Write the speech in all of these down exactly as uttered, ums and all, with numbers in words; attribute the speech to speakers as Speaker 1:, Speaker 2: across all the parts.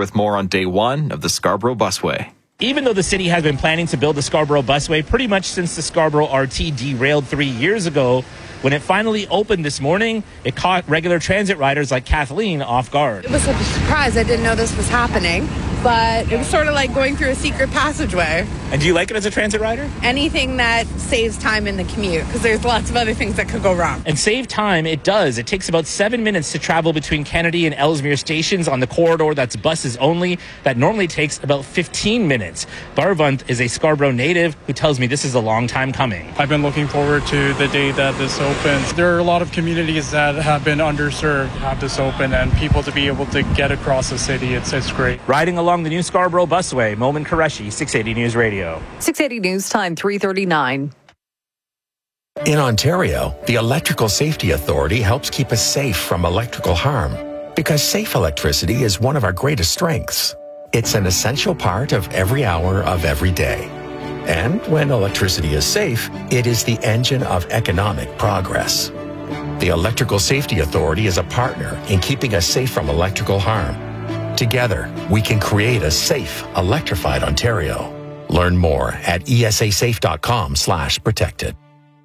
Speaker 1: with more on day one of the Scarborough Busway.
Speaker 2: Even though the city has been planning to build the Scarborough Busway pretty much since the Scarborough R T derailed three years ago, when it finally opened this morning, it caught regular transit riders like Kathleen off guard.
Speaker 3: It was a surprise. I didn't know this was happening, but it was sort of like going through a secret passageway.
Speaker 2: And do you like it as a transit rider?
Speaker 3: Anything that saves time in the commute, because there's lots of other things that could go wrong.
Speaker 2: And save time, it does. It takes about seven minutes to travel between Kennedy and Ellesmere stations on the corridor that's buses only. That normally takes about fifteen minutes. Barvant is a Scarborough native who tells me this is a long time coming.
Speaker 4: I've been looking forward to the day that this opens. There are a lot of communities that have been underserved have this open, and people to be able to get across the city, it's, it's great.
Speaker 2: Riding along the new Scarborough Busway, Momin Qureshi, six eighty News Radio.
Speaker 5: six eighty News Time, three thirty-nine.
Speaker 6: In Ontario, the Electrical Safety Authority helps keep us safe from electrical harm because safe electricity is one of our greatest strengths. It's an essential part of every hour of every day. And when electricity is safe, it is the engine of economic progress. The Electrical Safety Authority is a partner in keeping us safe from electrical harm. Together, we can create a safe, electrified Ontario. Learn more at esasafe.com slash protected.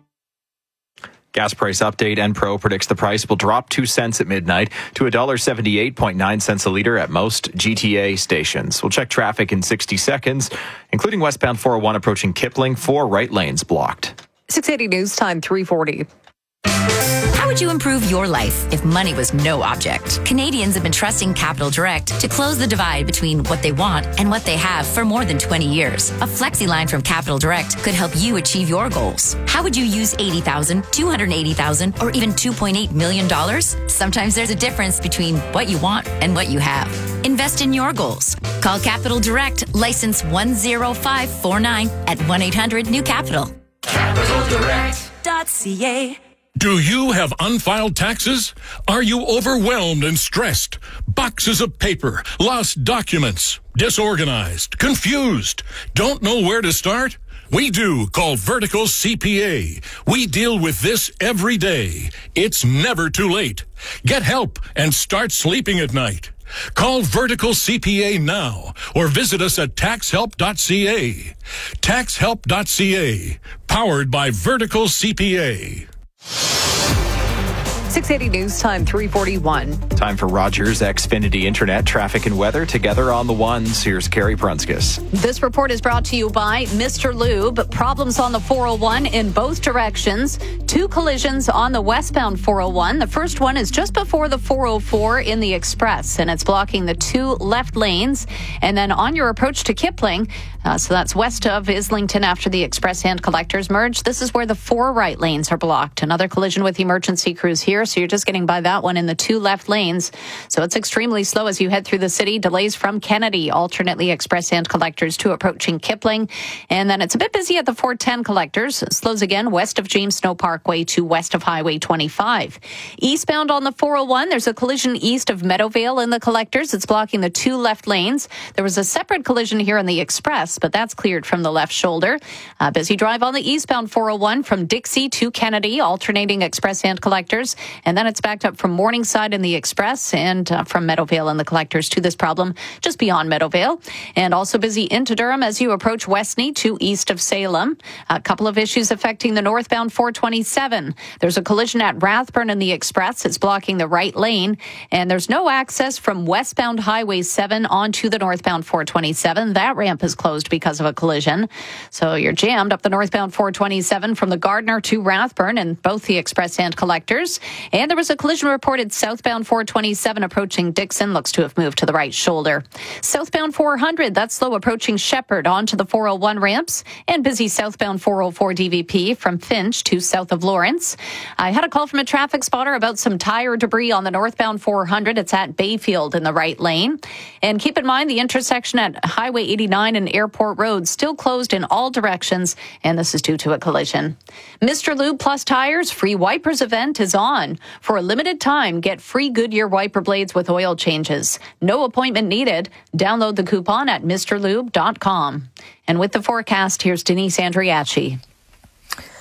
Speaker 1: Gas price update. Enpro predicts the price will drop two cents at midnight to one dollar seventy-eight point nine cents a litre at most G T A stations. We'll check traffic in sixty seconds, including westbound four oh one approaching Kipling, four right lanes blocked.
Speaker 5: six eighty News Time, three forty.
Speaker 7: How would you improve your life if money was no object? Canadians have been trusting Capital Direct to close the divide between what they want and what they have for more than twenty years. A flexi line from Capital Direct could help you achieve your goals. How would you use eighty thousand dollars, two hundred eighty thousand dollars, or even two point eight million dollars? Sometimes there's a difference between what you want and what you have. Invest in your goals. Call Capital Direct, license one zero five four nine at one eight hundred new capital.
Speaker 8: capital direct dot c a.
Speaker 9: Do you have unfiled taxes? Are you overwhelmed and stressed? Boxes of paper, lost documents, disorganized, confused, don't know where to start? We do. Call Vertical C P A. We deal with this every day. It's never too late. Get help and start sleeping at night. Call Vertical C P A now or visit us at tax help dot c a. tax help dot c a. Powered by Vertical C P A.
Speaker 5: six eighty News Time, three forty-one.
Speaker 1: Time for Rogers Xfinity Internet traffic and weather together on the ones. Here's Carrie Prunskis.
Speaker 5: This report is brought to you by Mister Lube. Problems on the four oh one in both directions. Two collisions on the westbound four oh one. The first one is just before the four oh four in the Express, and it's blocking the two left lanes. And then on your approach to Kipling, uh, so that's west of Islington after the Express and Collectors merge, this is where the four right lanes are blocked. Another collision with emergency crews here, so you're just getting by that one in the two left lanes. So it's extremely slow as you head through the city. Delays from Kennedy, alternately Express and Collectors to approaching Kipling. And then it's a bit busy at the four ten Collectors. It slows again west of James Snow Parkway to west of Highway twenty-five. Eastbound on the four oh one, there's a collision east of Meadowvale in the Collectors. It's blocking the two left lanes. There was a separate collision here in the Express, but that's cleared from the left shoulder. A busy drive on the eastbound four oh one from Dixie to Kennedy, alternating Express and Collectors. And then it's backed up from Morningside in the Express and uh, from Meadowvale in the Collectors to this problem just beyond Meadowvale. And also busy into Durham as you approach Westney to east of Salem. A couple of issues affecting the northbound four twenty-seven. There's a collision at Rathburn in the Express. It's blocking the right lane. And there's no access from westbound Highway seven onto the northbound four twenty-seven. That ramp is closed because of a collision. So you're jammed up the northbound four twenty-seven from the Gardner to Rathburn in both the Express and Collectors. And there was a collision reported southbound four twenty-seven approaching Dixon. Looks to have moved to the right shoulder. Southbound four hundred, that's slow approaching Shepherd onto the four oh one ramps. And busy southbound four oh four D V P from Finch to south of Lawrence. I had a call from a traffic spotter about some tire debris on the northbound four hundred. It's at Bayfield in the right lane. And keep in mind the intersection at Highway eighty-nine and Airport Road still closed in all directions. And this is due to a collision. Mister Lube Plus Tires Free Wipers event is on. For a limited time, get free Goodyear wiper blades with oil changes. No appointment needed. Download the coupon at mister lube dot com. And with the forecast, here's Denise Andriachi.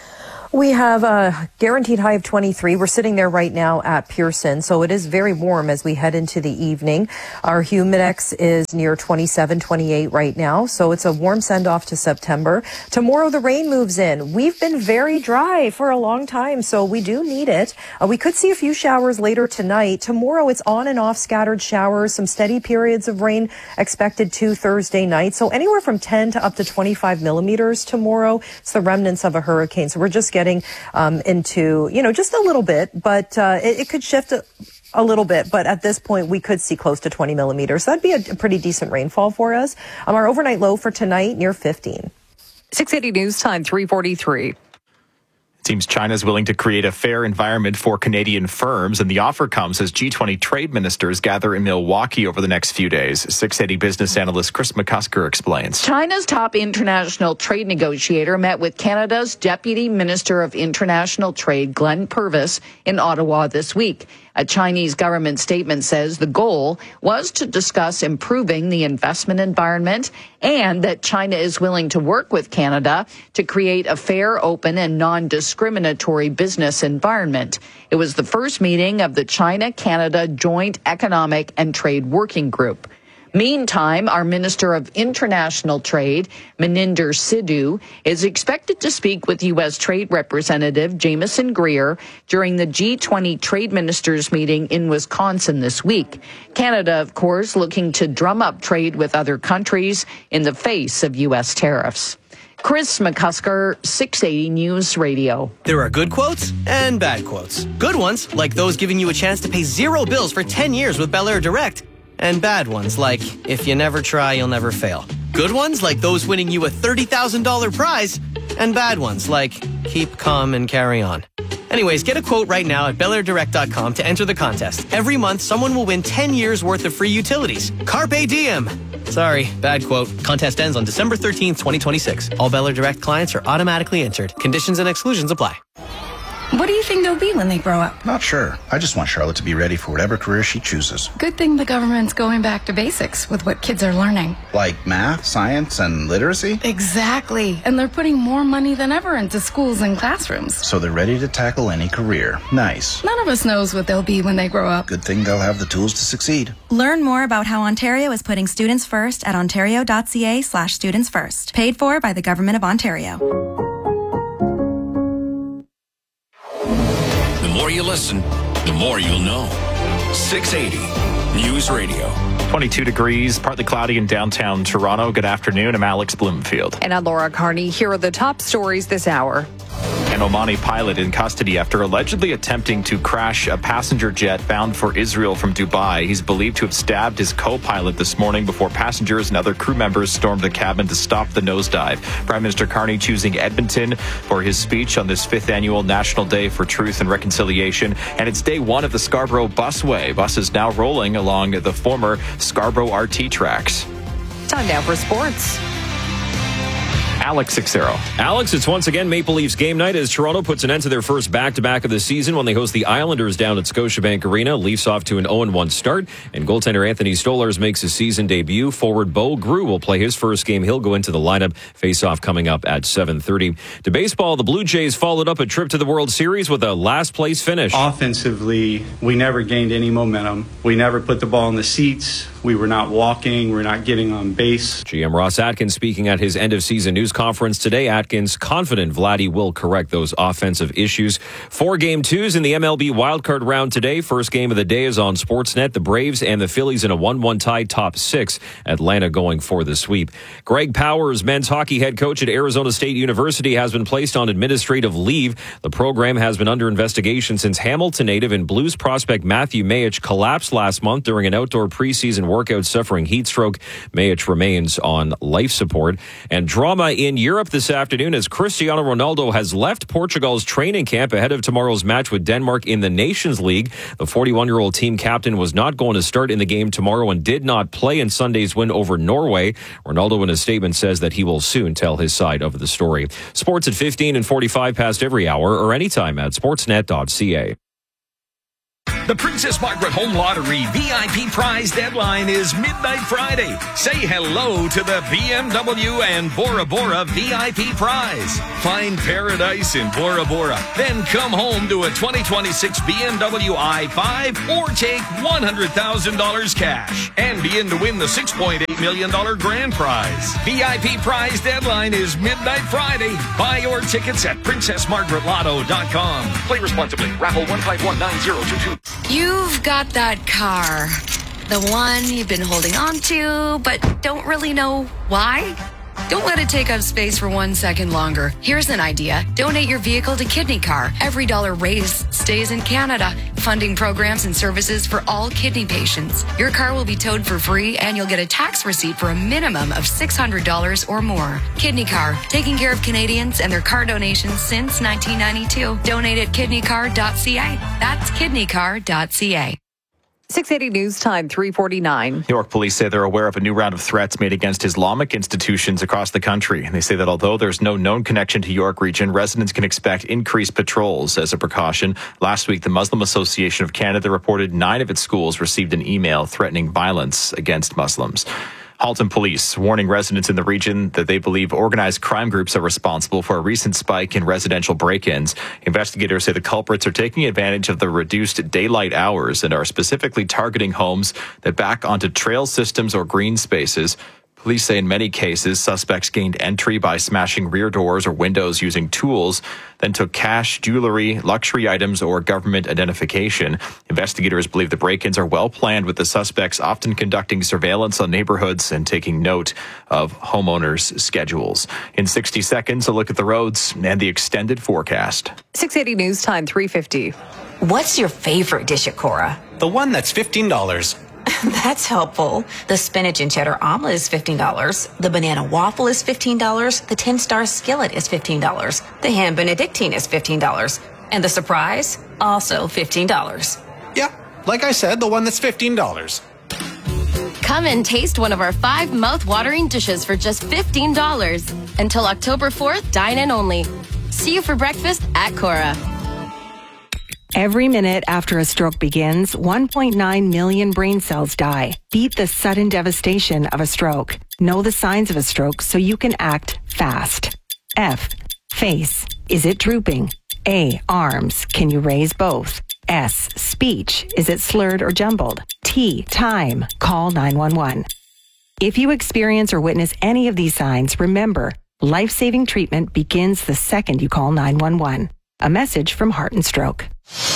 Speaker 10: We have a guaranteed high of twenty-three. We're sitting there right now at Pearson, so it is very warm as we head into the evening. Our humidex is near twenty-seven, twenty-eight right now, so it's a warm send-off to September. Tomorrow, the rain moves in. We've been very dry for a long time, so we do need it. Uh, we could see a few showers later tonight. Tomorrow, it's on and off scattered showers, some steady periods of rain expected to Thursday night, so anywhere from ten to up to twenty-five millimeters tomorrow. It's the remnants of a hurricane, so we're just getting um, into, you know, just a little bit, but uh, it, it could shift a, a little bit. But at this point, we could see close to twenty millimeters. So that'd be a, a pretty decent rainfall for us. Um, our overnight low for tonight, near fifteen.
Speaker 5: six eighty News Time, three forty-three.
Speaker 1: It seems China's willing to create a fair environment for Canadian firms, and the offer comes as G twenty trade ministers gather in Milwaukee over the next few days. six eighty business analyst Chris McCusker explains.
Speaker 11: China's top international trade negotiator met with Canada's Deputy Minister of International Trade, Glenn Purvis, in Ottawa this week. A Chinese government statement says the goal was to discuss improving the investment environment and that China is willing to work with Canada to create a fair, open, and non-discriminatory business environment. It was the first meeting of the China-Canada Joint Economic and Trade Working Group. Meantime, our Minister of International Trade, Maninder Sidhu, is expected to speak with U S Trade Representative Jameson Greer during the G twenty Trade Ministers meeting in Wisconsin this week. Canada, of course, looking to drum up trade with other countries in the face of U S tariffs. Chris McCusker, six eighty News Radio.
Speaker 12: There are good quotes and bad quotes. Good ones, like those giving you a chance to pay zero bills for ten years with Bel Air Direct. And bad ones, like, if you never try, you'll never fail. Good ones, like those winning you a thirty thousand dollars prize. And bad ones, like, keep calm and carry on. Anyways, get a quote right now at Bel Air Direct dot com to enter the contest. Every month, someone will win ten years worth of free utilities. Carpe diem! Sorry, bad quote. Contest ends on December thirteenth, twenty twenty-six. All Bel Air Direct clients are automatically entered. Conditions and exclusions apply.
Speaker 13: What do you think they'll be when they grow up?
Speaker 14: Not sure. I just want Charlotte to be ready for whatever career she chooses.
Speaker 13: Good thing the government's going back to basics with what kids are learning.
Speaker 14: Like math, science, and literacy?
Speaker 13: Exactly. And they're putting more money than ever into schools and classrooms.
Speaker 14: So they're ready to tackle any career. Nice.
Speaker 13: None of us knows what they'll be when they grow up.
Speaker 14: Good thing they'll have the tools to succeed.
Speaker 15: Learn more about how Ontario is putting students first at ontario.ca slash students first. Paid for by the Government of Ontario.
Speaker 9: The more you listen, the more you'll know. six eighty News Radio.
Speaker 1: twenty-two degrees, partly cloudy in downtown Toronto. Good afternoon. I'm Alex Bloomfield.
Speaker 5: And I'm Laura Carney. Here are the top stories this hour.
Speaker 1: An Omani pilot in custody after allegedly attempting to crash a passenger jet bound for Israel from Dubai. He's believed to have stabbed his co-pilot this morning before passengers and other crew members stormed the cabin to stop the nosedive. Prime Minister Carney choosing Edmonton for his speech on this fifth annual National Day for Truth and Reconciliation. And it's day one of the Scarborough Busway. Buses now rolling along the former Scarborough R T tracks.
Speaker 5: Time now for sports.
Speaker 1: Alex Sixero.
Speaker 16: Alex, it's once again Maple Leafs game night as Toronto puts an end to their first back-to-back of the season when they host the Islanders down at Scotiabank Arena. Leafs off to an oh and one start, and goaltender Anthony Stolarz makes his season debut. Forward Bo Grew will play his first game. He'll go into the lineup. Face-off coming up at seven thirty. To baseball, the Blue Jays followed up a trip to the World Series with a last-place finish.
Speaker 17: Offensively, we never gained any momentum. We never put the ball in the seats. We were not walking. We're not getting on base.
Speaker 16: G M Ross Atkins speaking at his end-of-season news conference today. Atkins confident Vladdy will correct those offensive issues. Four game twos in the M L B wildcard round today. First game of the day is on Sportsnet. The Braves and the Phillies in a one one tie, top six. Atlanta going for the sweep. Greg Powers, men's hockey head coach at Arizona State University, has been placed on administrative leave. The program has been under investigation since Hamilton native and Blues prospect Matthew Mayich collapsed last month during an outdoor preseason workout suffering heat stroke. Mayich remains on life support. And drama in Europe this afternoon as Cristiano Ronaldo has left Portugal's training camp ahead of tomorrow's match with Denmark in the Nations League. The forty-one-year-old team captain was not going to start in the game tomorrow and did not play in Sunday's win over Norway. Ronaldo in a statement says that he will soon tell his side of the story. Sports at fifteen and forty-five past every hour or anytime at sportsnet dot c a.
Speaker 18: The Princess Margaret Home Lottery V I P prize deadline is midnight Friday. Say hello to the B M W and Bora Bora V I P prize. Find paradise in Bora Bora. Then come home to a twenty twenty-six B M W i five or take one hundred thousand dollars cash and be in to win the six point eight million dollars grand prize. V I P prize deadline is midnight Friday. Buy your tickets at princess margaret lotto dot com. Play responsibly. Raffle one five one nine zero two two.
Speaker 19: You've got that car. The one you've been holding on to, but don't really know why? Don't let it take up space for one second longer. Here's an idea. Donate your vehicle to Kidney Car. Every dollar raised stays in Canada, funding programs and services for all kidney patients. Your car will be towed for free, and you'll get a tax receipt for a minimum of six hundred dollars or more. Kidney Car, taking care of Canadians and their car donations since nineteen ninety-two. Donate at kidney car dot c a. That's kidney car dot c a.
Speaker 5: six eighty News Time, three forty-nine.
Speaker 1: New York police say they're aware of a new round of threats made against Islamic institutions across the country. They say that although there's no known connection to York Region, residents can expect increased patrols as a precaution. Last week, the Muslim Association of Canada reported nine of its schools received an email threatening violence against Muslims. Halton Police warning residents in the region that they believe organized crime groups are responsible for a recent spike in residential break-ins. Investigators say the culprits are taking advantage of the reduced daylight hours and are specifically targeting homes that back onto trail systems or green spaces. Police say in many cases, suspects gained entry by smashing rear doors or windows using tools, then took cash, jewelry, luxury items, or government identification. Investigators believe the break-ins are well planned, with the suspects often conducting surveillance on neighborhoods and taking note of homeowners' schedules. In sixty seconds, a look at the roads and the extended forecast.
Speaker 5: six eighty News Time, three fifty.
Speaker 20: What's your favorite dish at Cora?
Speaker 21: The one that's fifteen dollars.
Speaker 20: That's helpful. The spinach and cheddar omelet is fifteen dollars. The banana waffle is fifteen dollars. The ten-star skillet is fifteen dollars. The ham benedictine is fifteen dollars. And the surprise, also fifteen dollars.
Speaker 21: Yeah, like I said, the one that's fifteen dollars.
Speaker 22: Come and taste one of our five mouth-watering dishes for just fifteen dollars. Until October fourth, dine in only. See you for breakfast at Cora.
Speaker 23: Every minute after a stroke begins, one point nine million brain cells die. Beat the sudden devastation of a stroke. Know the signs of a stroke so you can act fast. F. Face. Is it drooping? A. Arms. Can you raise both? S. Speech. Is it slurred or jumbled? T. Time. Call nine one one. If you experience or witness any of these signs, remember, life-saving treatment begins the second you call nine one one. A message from Heart and Stroke.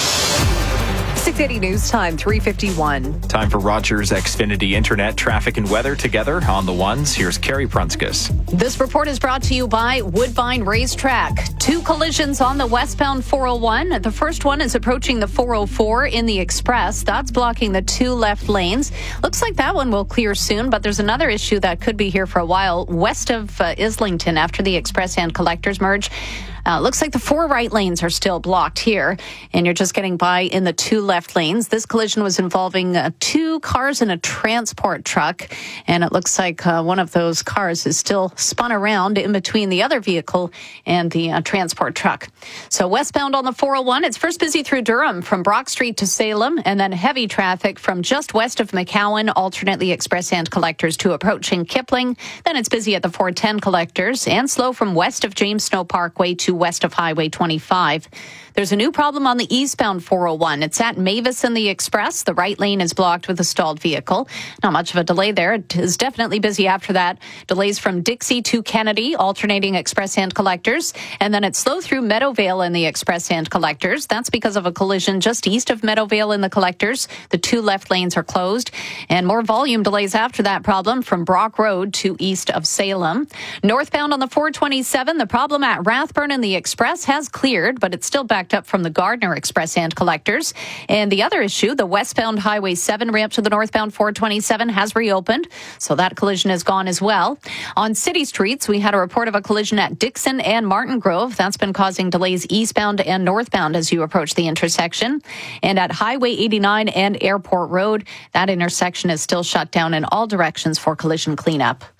Speaker 5: six eighty News Time, three fifty-one.
Speaker 1: Time for Rogers Xfinity Internet, traffic and weather together on the ones. Here's Carrie Prunskis.
Speaker 5: This report is brought to you by Woodbine Racetrack. Two collisions on the westbound four oh one. The first one is approaching the four oh four in the Express. That's blocking the two left lanes. Looks like that one will clear soon, but there's another issue that could be here for a while west of uh, Islington after the Express and Collectors merge. Uh, looks like the four right lanes are still blocked here, and you're just getting by in the two left lanes. This collision was involving uh, two cars and a transport truck, and it looks like uh, one of those cars is still spun around in between the other vehicle and the uh, transport truck. So westbound on the four oh one, it's first busy through Durham from Brock Street to Salem, and then heavy traffic from just west of McCowan, alternately Express and Collectors to approaching Kipling. Then it's busy at the four ten Collectors and slow from west of James Snow Parkway to west of Highway twenty-five. There's a new problem on the eastbound four oh one. It's at Mavis and the Express. The right lane is blocked with a stalled vehicle. Not much of a delay there. It is definitely busy after that. Delays from Dixie to Kennedy, alternating Express and Collectors. And then it's slow through Meadowvale in the Express and Collectors. That's because of a collision just east of Meadowvale in the Collectors. The two left lanes are closed. And more volume delays after that problem from Brock Road to east of Salem. Northbound on the four twenty-seven, the problem at Rathburn in the Express has cleared, but it's still backed up from the Gardner Express and Collectors. And the other issue, the westbound Highway seven ramp to the northbound four twenty-seven has reopened, so that collision is gone as well. On city streets, we had a report of a collision at Dixon and Martin Grove. That's been causing delays eastbound and northbound as you approach the intersection. And at Highway eighty-nine and Airport Road, that intersection is still shut down in all directions for collision cleanup.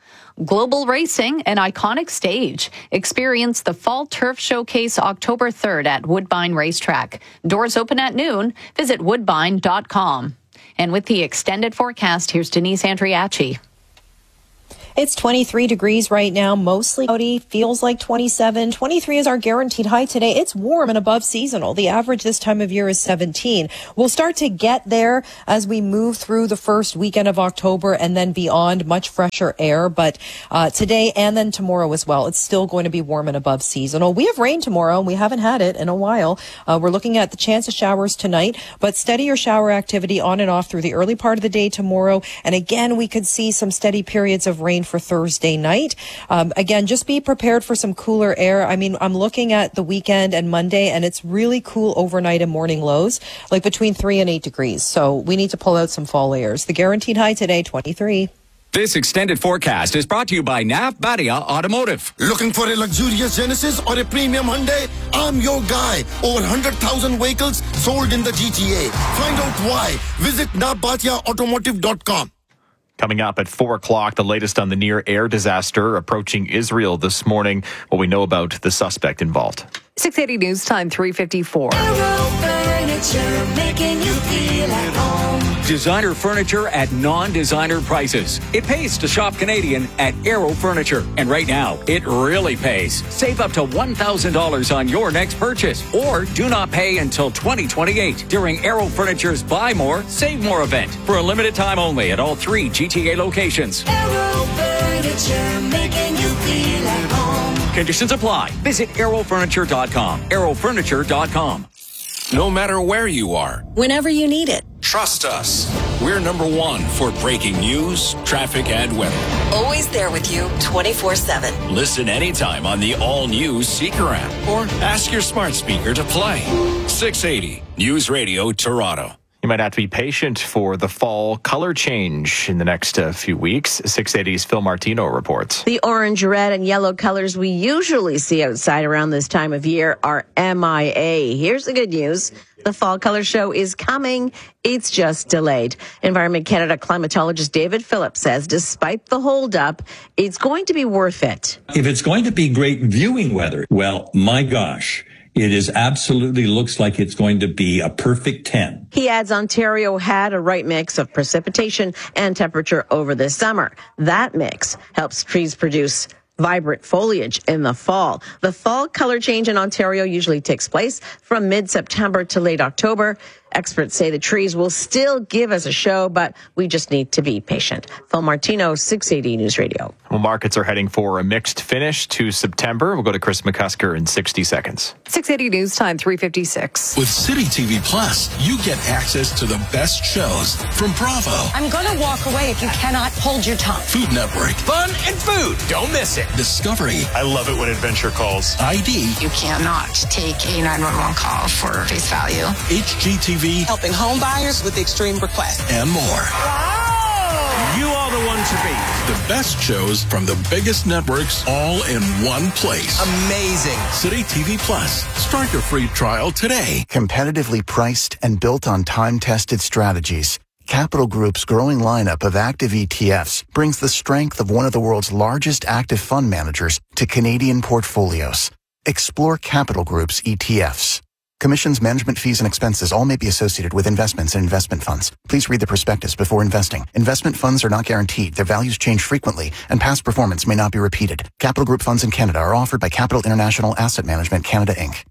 Speaker 5: Global racing, an iconic stage. Experience the Fall Turf Showcase October third at Woodbine Racetrack. Doors open at noon. Visit woodbine dot com. And with the extended forecast, here's Denise Andriachi.
Speaker 10: It's twenty-three degrees right now, mostly cloudy, feels like twenty-seven. twenty-three is our guaranteed high today. It's warm and above seasonal. The average this time of year is seventeen. We'll start to get there as we move through the first weekend of October and then beyond, much fresher air. But uh, today and then tomorrow as well, it's still going to be warm and above seasonal. We have rain tomorrow, and we haven't had it in a while. Uh, we're looking at the chance of showers tonight, but steadier shower activity on and off through the early part of the day tomorrow. And again, we could see some steady periods of rain for Thursday night. Um, again, just be prepared for some cooler air. I mean, I'm looking at the weekend and Monday, and it's really cool overnight and morning lows, like between three and eight degrees. So we need to pull out some fall layers. The guaranteed high today, twenty-three.
Speaker 2: This extended forecast is brought to you by N A F Badia Automotive.
Speaker 3: Looking for a luxurious Genesis or a premium Hyundai? I'm your guy. Over one hundred thousand vehicles sold in the G T A. Find out why. Visit N A F Badia Automotive dot com.
Speaker 1: Coming up at four o'clock, the latest on the near air disaster approaching Israel this morning. What we know about the suspect involved.
Speaker 5: six eighty News Time, three fifty-four.
Speaker 8: Furniture, making you feel at home.
Speaker 2: Designer furniture at non-designer prices. It pays to shop Canadian at Aero Furniture. And right now, it really pays. Save up to one thousand dollars on your next purchase. Or do not pay until twenty twenty-eight during Aero Furniture's Buy More, Save More event. For a limited time only at all three G T A locations.
Speaker 8: Aero Furniture, making you feel at home.
Speaker 2: Conditions apply. Visit aero furniture dot com. aero furniture dot com.
Speaker 4: No matter where you are,
Speaker 24: whenever you need it.
Speaker 4: Trust us. We're number one for breaking news, traffic, and weather.
Speaker 24: Always there with you twenty-four seven.
Speaker 4: Listen anytime on the all-new Seeker app or ask your smart speaker to play. six eighty News Radio Toronto.
Speaker 1: You might have to be patient for the fall color change in the next uh, few weeks. six eighty's Phil Martino reports.
Speaker 25: The orange, red, and yellow colors we usually see outside around this time of year are M I A. Here's the good news. The fall color show is coming. It's just delayed. Environment Canada climatologist David Phillips says despite the holdup, it's going to be worth it.
Speaker 26: If it's going to be great viewing weather, well, my gosh. It is absolutely looks like it's going to be a perfect ten.
Speaker 25: He adds Ontario had a right mix of precipitation and temperature over the summer. That mix helps trees produce vibrant foliage in the fall. The fall color change in Ontario usually takes place from mid-September to late October. Experts say the trees will still give us a show, but we just need to be patient. Phil Martino, six eighty News Radio.
Speaker 1: Well, markets are heading for a mixed finish to September. We'll go to Chris McCusker in sixty seconds.
Speaker 5: six eighty News Time, three fifty-six.
Speaker 4: With City T V Plus, you get access to the best shows from Bravo.
Speaker 24: I'm going to walk away if you cannot hold your tongue.
Speaker 4: Food Network.
Speaker 2: Fun and food. Don't miss it.
Speaker 4: Discovery.
Speaker 27: I love it when Adventure calls.
Speaker 4: I D.
Speaker 28: You cannot take a nine one one call for face value.
Speaker 4: H G T V.
Speaker 29: Helping home buyers with extreme requests.
Speaker 4: And more.
Speaker 29: Wow!
Speaker 4: You are the one to beat. The best shows from the biggest networks all in one place.
Speaker 29: Amazing.
Speaker 4: City T V Plus. Start your free trial today.
Speaker 30: Competitively priced and built on time-tested strategies, Capital Group's growing lineup of active E T Fs brings the strength of one of the world's largest active fund managers to Canadian portfolios. Explore Capital Group's E T Fs. Commissions, management fees, and expenses all may be associated with investments and investment funds. Please read the prospectus before investing. Investment funds are not guaranteed. Their values change frequently, and past performance may not be repeated. Capital Group funds in Canada are offered by Capital International Asset Management Canada, Incorporated.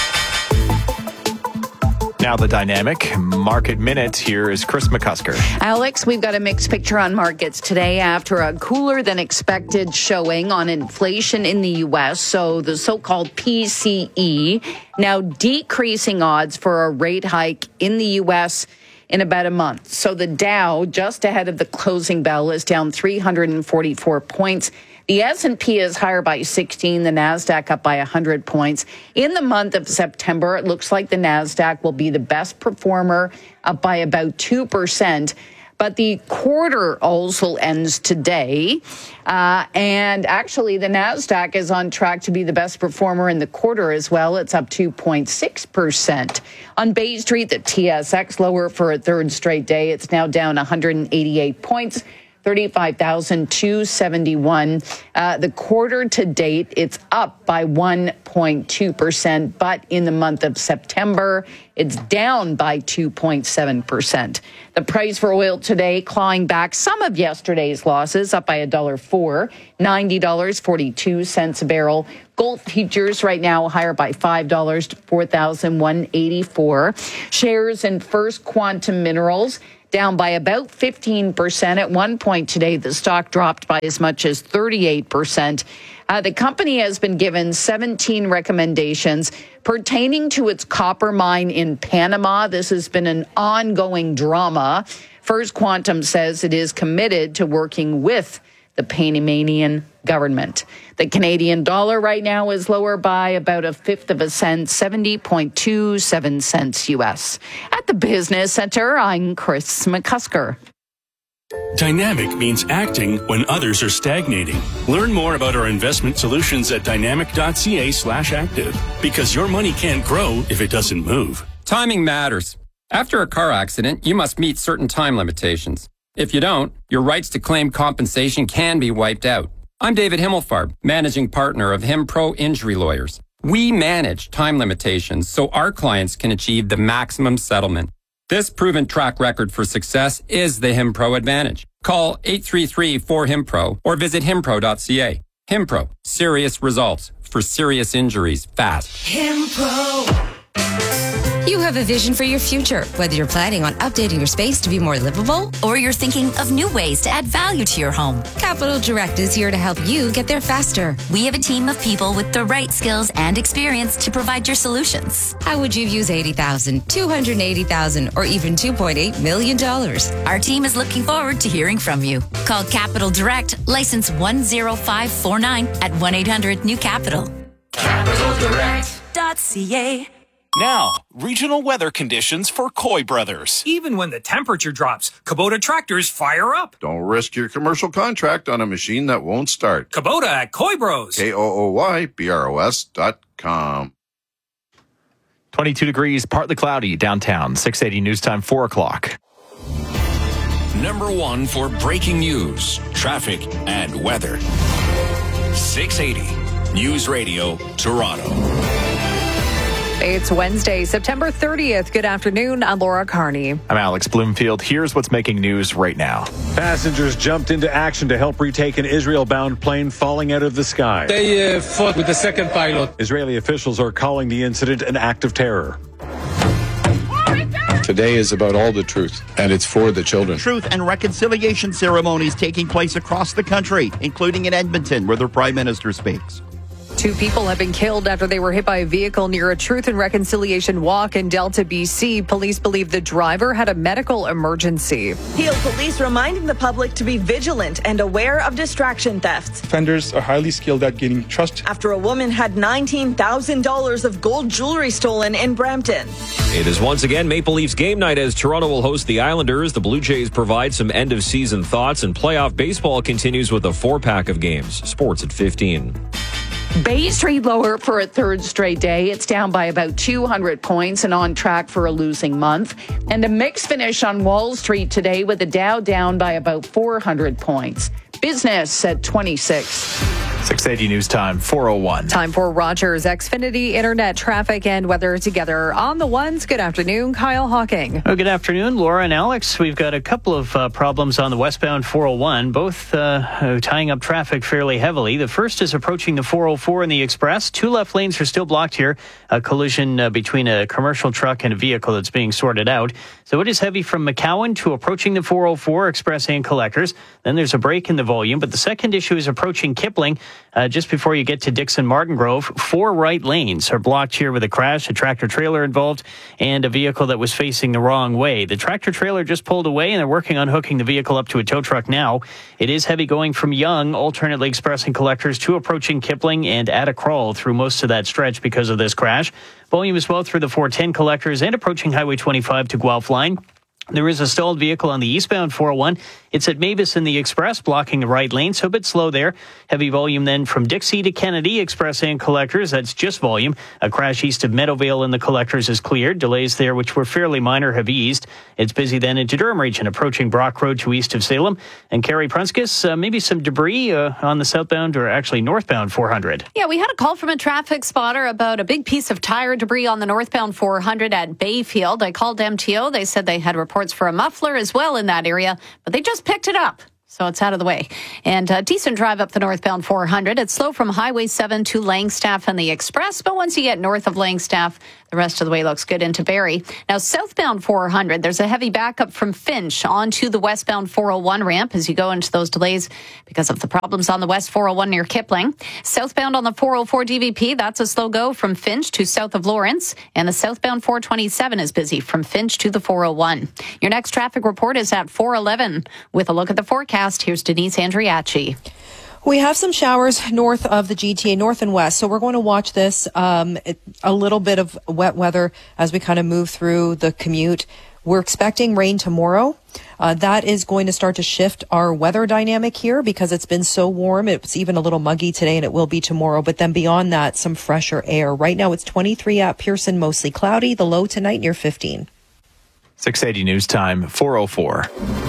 Speaker 1: Now the dynamic market minute. Here is Chris McCusker.
Speaker 11: Alex, we've got a mixed picture on markets today after a cooler than expected showing on inflation in the U S. So the so-called P C E now decreasing odds for a rate hike in the U S in about a month. So the Dow, just ahead of the closing bell, is down three hundred forty-four points. The S and P is higher by sixteen, the NASDAQ up by one hundred points. In the month of September, it looks like the NASDAQ will be the best performer, up by about two percent. But the quarter also ends today. Uh, and actually, the NASDAQ is on track to be the best performer in the quarter as well. It's up two point six percent. On Bay Street, the T S X lower for a third straight day. It's now down one hundred eighty-eight points. thirty-five thousand two hundred seventy-one. Uh, the quarter to date, it's up by one point two percent, but in the month of September, it's down by two point seven percent. The price for oil today clawing back some of yesterday's losses, up by one dollar four, ninety dollars and forty-two cents a barrel. Gold futures right now higher by five dollars to four thousand one hundred eighty-four dollars. Shares in First Quantum Minerals down by about fifteen percent. At one point today, the stock dropped by as much as thirty-eight percent. Uh, the company has been given seventeen recommendations pertaining to its copper mine in Panama. This has been an ongoing drama. First Quantum says it is committed to working with the Panamanian government. The Canadian dollar right now is lower by about a fifth of a cent, seventy point two seven cents U S. At the Business Center, I'm Chris McCusker.
Speaker 6: Dynamic means acting when others are stagnating. Learn more about our investment solutions at dynamic.ca slash active, because your money can't grow if it doesn't move.
Speaker 7: Timing matters. After a car accident, you must meet certain time limitations. If you don't, your rights to claim compensation can be wiped out. I'm David Himmelfarb, managing partner of HimPro Injury Lawyers. We manage time limitations so our clients can achieve the maximum settlement. This proven track record for success is the HimPro advantage. Call eight three three four HimPro or visit himpro dot c a. HimPro, serious results for serious injuries fast.
Speaker 24: HimPro.
Speaker 9: You have a vision for your future, whether you're planning on updating your space to be more livable
Speaker 12: or you're thinking of new ways to add value to your home.
Speaker 9: Capital Direct is here to help you get there faster.
Speaker 12: We have a team of people with the right skills and experience to provide your solutions.
Speaker 9: How would you use eighty thousand dollars, two hundred eighty thousand dollars, or even two point eight million dollars?
Speaker 12: Our team is looking forward to hearing from you. Call Capital Direct, license one zero five four nine at one eight hundred new capital.
Speaker 8: capital direct dot c a.
Speaker 13: Now, regional weather conditions for Coy Brothers.
Speaker 14: Even when the temperature drops, Kubota tractors fire up.
Speaker 15: Don't risk your commercial contract on a machine that won't start.
Speaker 14: Kubota at Coy Bros.
Speaker 15: K O O Y B R O S dot com.
Speaker 1: twenty-two degrees, partly cloudy downtown. six eighty news time, four o'clock.
Speaker 4: Number one for breaking news, traffic, and weather. six eighty News Radio, Toronto.
Speaker 5: It's Wednesday, September thirtieth. Good afternoon. I'm Laura Carney.
Speaker 1: I'm Alex Bloomfield. Here's what's making news right now.
Speaker 16: Passengers jumped into action to help retake an Israel-bound plane falling out of the sky.
Speaker 17: They uh, fought with the second pilot.
Speaker 16: Israeli officials are calling the incident an act of terror.
Speaker 18: Today is about all the truth, and it's for the children.
Speaker 31: Truth and reconciliation ceremonies taking place across the country, including in Edmonton, where the Prime Minister speaks.
Speaker 5: Two people have been killed after they were hit by a vehicle near a Truth and Reconciliation walk in Delta, B C. Police believe the driver had a medical emergency.
Speaker 32: Peel police reminding the public to be vigilant and aware of distraction thefts.
Speaker 33: Offenders are highly skilled at gaining trust.
Speaker 32: After a woman had nineteen thousand dollars of gold jewelry stolen in Brampton.
Speaker 34: It is once again Maple Leafs game night as Toronto will host the Islanders. The Blue Jays provide some end-of-season thoughts, and playoff baseball continues with a four-pack of games. Sports at fifteen.
Speaker 11: Bay Street lower for a third straight day. It's down by about two hundred points and on track for a losing month. And a mixed finish on Wall Street today with the Dow down by about four hundred points. Business at twenty-six.
Speaker 1: six eighty news time, four oh one.
Speaker 5: Time for Rogers Xfinity Internet traffic and weather together on the ones. Good afternoon, Kyle Hawking.
Speaker 35: Oh, good afternoon, Laura and Alex. We've got a couple of uh, problems on the westbound four oh one, both uh, tying up traffic fairly heavily. The first is approaching the four oh four in the Express. Two left lanes are still blocked here. A collision uh, between a commercial truck and a vehicle that's being sorted out. So it is heavy from McCowan to approaching the four oh four Express and Collectors. Then there's a break in the volume. But the second issue is approaching Kipling. Uh, just before you get to Dixon Martin Grove, four right lanes are blocked here with a crash, a tractor trailer involved, and a vehicle that was facing the wrong way. The tractor trailer just pulled away, and they're working on hooking the vehicle up to a tow truck now. It is heavy going from Yonge, alternately Express and Collectors, to approaching Kipling and at a crawl through most of that stretch because of this crash. Volume as well through the four ten Collectors and approaching Highway twenty-five to Guelph Line. There is a stalled vehicle on the eastbound four oh one It's at Mavis and the Express, blocking the right lane, so a bit slow there. Heavy volume then from Dixie to Kennedy, Express and Collectors. That's just volume. A crash east of Meadowvale in the Collectors is cleared. Delays there, which were fairly minor, have eased. It's busy then into Durham region, approaching Brock Road to east of Salem. And Carrie Prunskis, uh, maybe some debris uh, on the southbound or actually northbound four hundred.
Speaker 5: Yeah, we had a call from a traffic spotter about a big piece of tire debris on the northbound four hundred at Bayfield. I called M T O. They said they had reports for a muffler as well in that area, but they just picked it up. So it's out of the way. And a decent drive up the northbound four hundred. It's slow from Highway seven to Langstaff and the Express, but once you get north of Langstaff, the rest of the way looks good into Barrie. Now, southbound four hundred, there's a heavy backup from Finch onto the westbound four oh one ramp as you go into those delays because of the problems on the west four oh one near Kipling. Southbound on the four oh four D V P, that's a slow go from Finch to south of Lawrence. And the southbound four twenty-seven is busy from Finch to the four oh one. Your next traffic report is at four eleven. With a look at the forecast, here's Denise Andriachi.
Speaker 2: We have some showers north of the G T A, north and west. So we're going to watch this, um, a little bit of wet weather as we kind of move through the commute. We're expecting rain tomorrow. Uh, that is going to start to shift our weather dynamic here because it's been so warm. It's even a little muggy today, and it will be tomorrow. But then beyond that, some fresher air. Right now it's twenty-three at Pearson, mostly cloudy. The low tonight near fifteen.
Speaker 1: six eighty News Time, four oh four.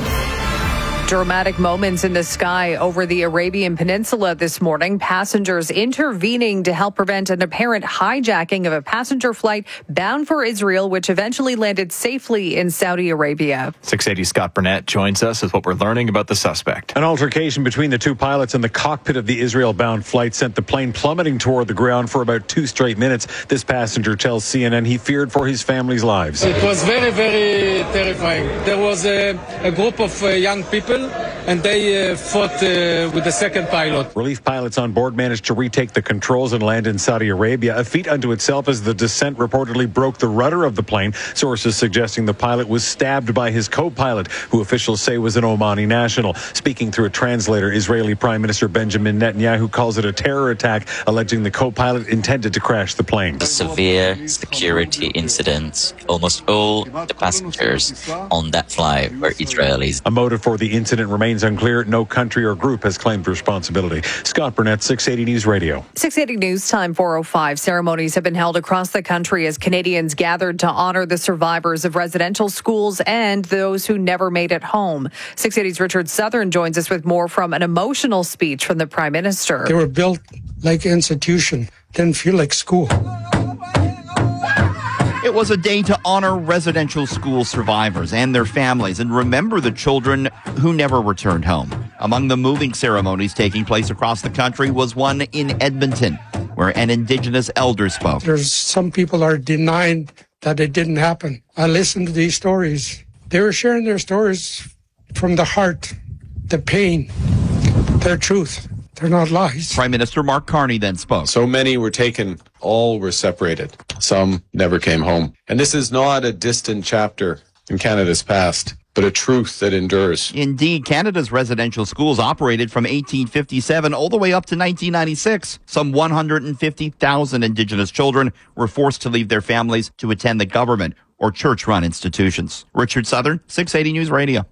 Speaker 11: Dramatic moments in the sky over the Arabian Peninsula this morning. Passengers intervening to help prevent an apparent hijacking of a passenger flight bound for Israel, which eventually landed safely in Saudi Arabia.
Speaker 1: six eighty Scott Burnett joins us with what we're learning about the suspect.
Speaker 16: An altercation between the two pilots in the cockpit of the Israel-bound flight sent the plane plummeting toward the ground for about two straight minutes. This passenger tells C N N he feared for his family's lives.
Speaker 17: It was very, very terrifying. There was a, a group of uh, young people, and they uh, fought uh, with the second pilot.
Speaker 16: Relief pilots on board managed to retake the controls and land in Saudi Arabia, a feat unto itself as the descent reportedly broke the rudder of the plane. Sources suggesting the pilot was stabbed by his co-pilot, who officials say was an Omani national. Speaking through a translator, Israeli Prime Minister Benjamin Netanyahu calls it a terror attack, alleging the co-pilot intended to crash the plane.
Speaker 3: A severe security incident. Almost all the passengers on that flight were Israelis.
Speaker 16: A motive for the incident remains unclear. No country or group has claimed responsibility. Scott Burnett, six eighty News Radio.
Speaker 11: six eighty News Time, four oh five. Ceremonies have been held across the country as Canadians gathered to honor the survivors of residential schools and those who never made it home. six eighty's Richard Southern joins us with more from an emotional speech from the Prime Minister.
Speaker 17: They were built like an institution. Didn't feel like school.
Speaker 31: It was a day to honor residential school survivors and their families and remember the children who never returned home. Among the moving ceremonies taking place across the country was one in Edmonton, where an Indigenous elder spoke.
Speaker 17: There's some people are denying that it didn't happen. I listened to these stories. They were sharing their stories from the heart, the pain, their truth. They're not lies.
Speaker 31: Prime Minister Mark Carney then spoke.
Speaker 18: So many were taken, all were separated. Some never came home. And this is not a distant chapter in Canada's past, but a truth that endures.
Speaker 31: Indeed, Canada's residential schools operated from eighteen fifty-seven all the way up to nineteen ninety-six. Some one hundred fifty thousand Indigenous children were forced to leave their families to attend the government or church-run institutions. Richard Southern, six eighty News Radio.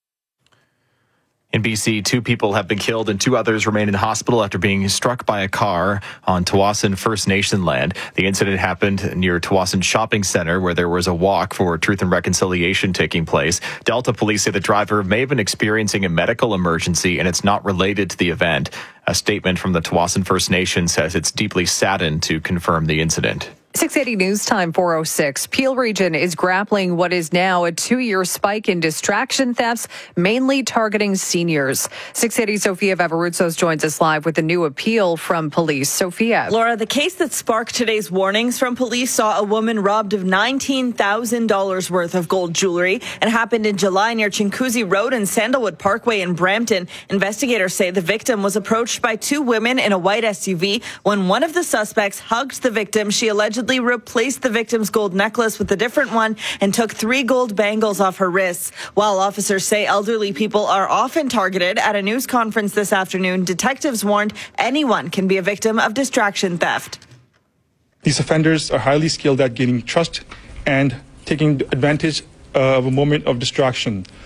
Speaker 1: In B C, two people have been killed and two others remain in the hospital after being struck by a car on Tsawwassen First Nation land. The incident happened near Tsawwassen Shopping Centre, where there was a walk for Truth and Reconciliation taking place. Delta police say the driver may have been experiencing a medical emergency and it's not related to the event. A statement from the Tsawwassen First Nation says it's deeply saddened to confirm the incident.
Speaker 11: six eighty News Time, four oh six. Peel Region is grappling what is now a two-year spike in distraction thefts, mainly targeting seniors. six eighty Sophia Vavarutsos joins us live with a new appeal from police. Sophia.
Speaker 32: Laura, the case that sparked today's warnings from police saw a woman robbed of nineteen thousand dollars worth of gold jewelry. It happened in July near Chinguacousy Road and Sandalwood Parkway in Brampton. Investigators say the victim was approached by two women in a white S U V. When one of the suspects hugged the victim, she allegedly replaced the victim's gold necklace with a different one and took three gold bangles off her wrists. While officers say elderly people are often targeted, at a news conference this afternoon, detectives warned anyone can be a victim of distraction theft.
Speaker 33: These offenders are highly skilled at gaining trust and taking advantage of a moment of distraction.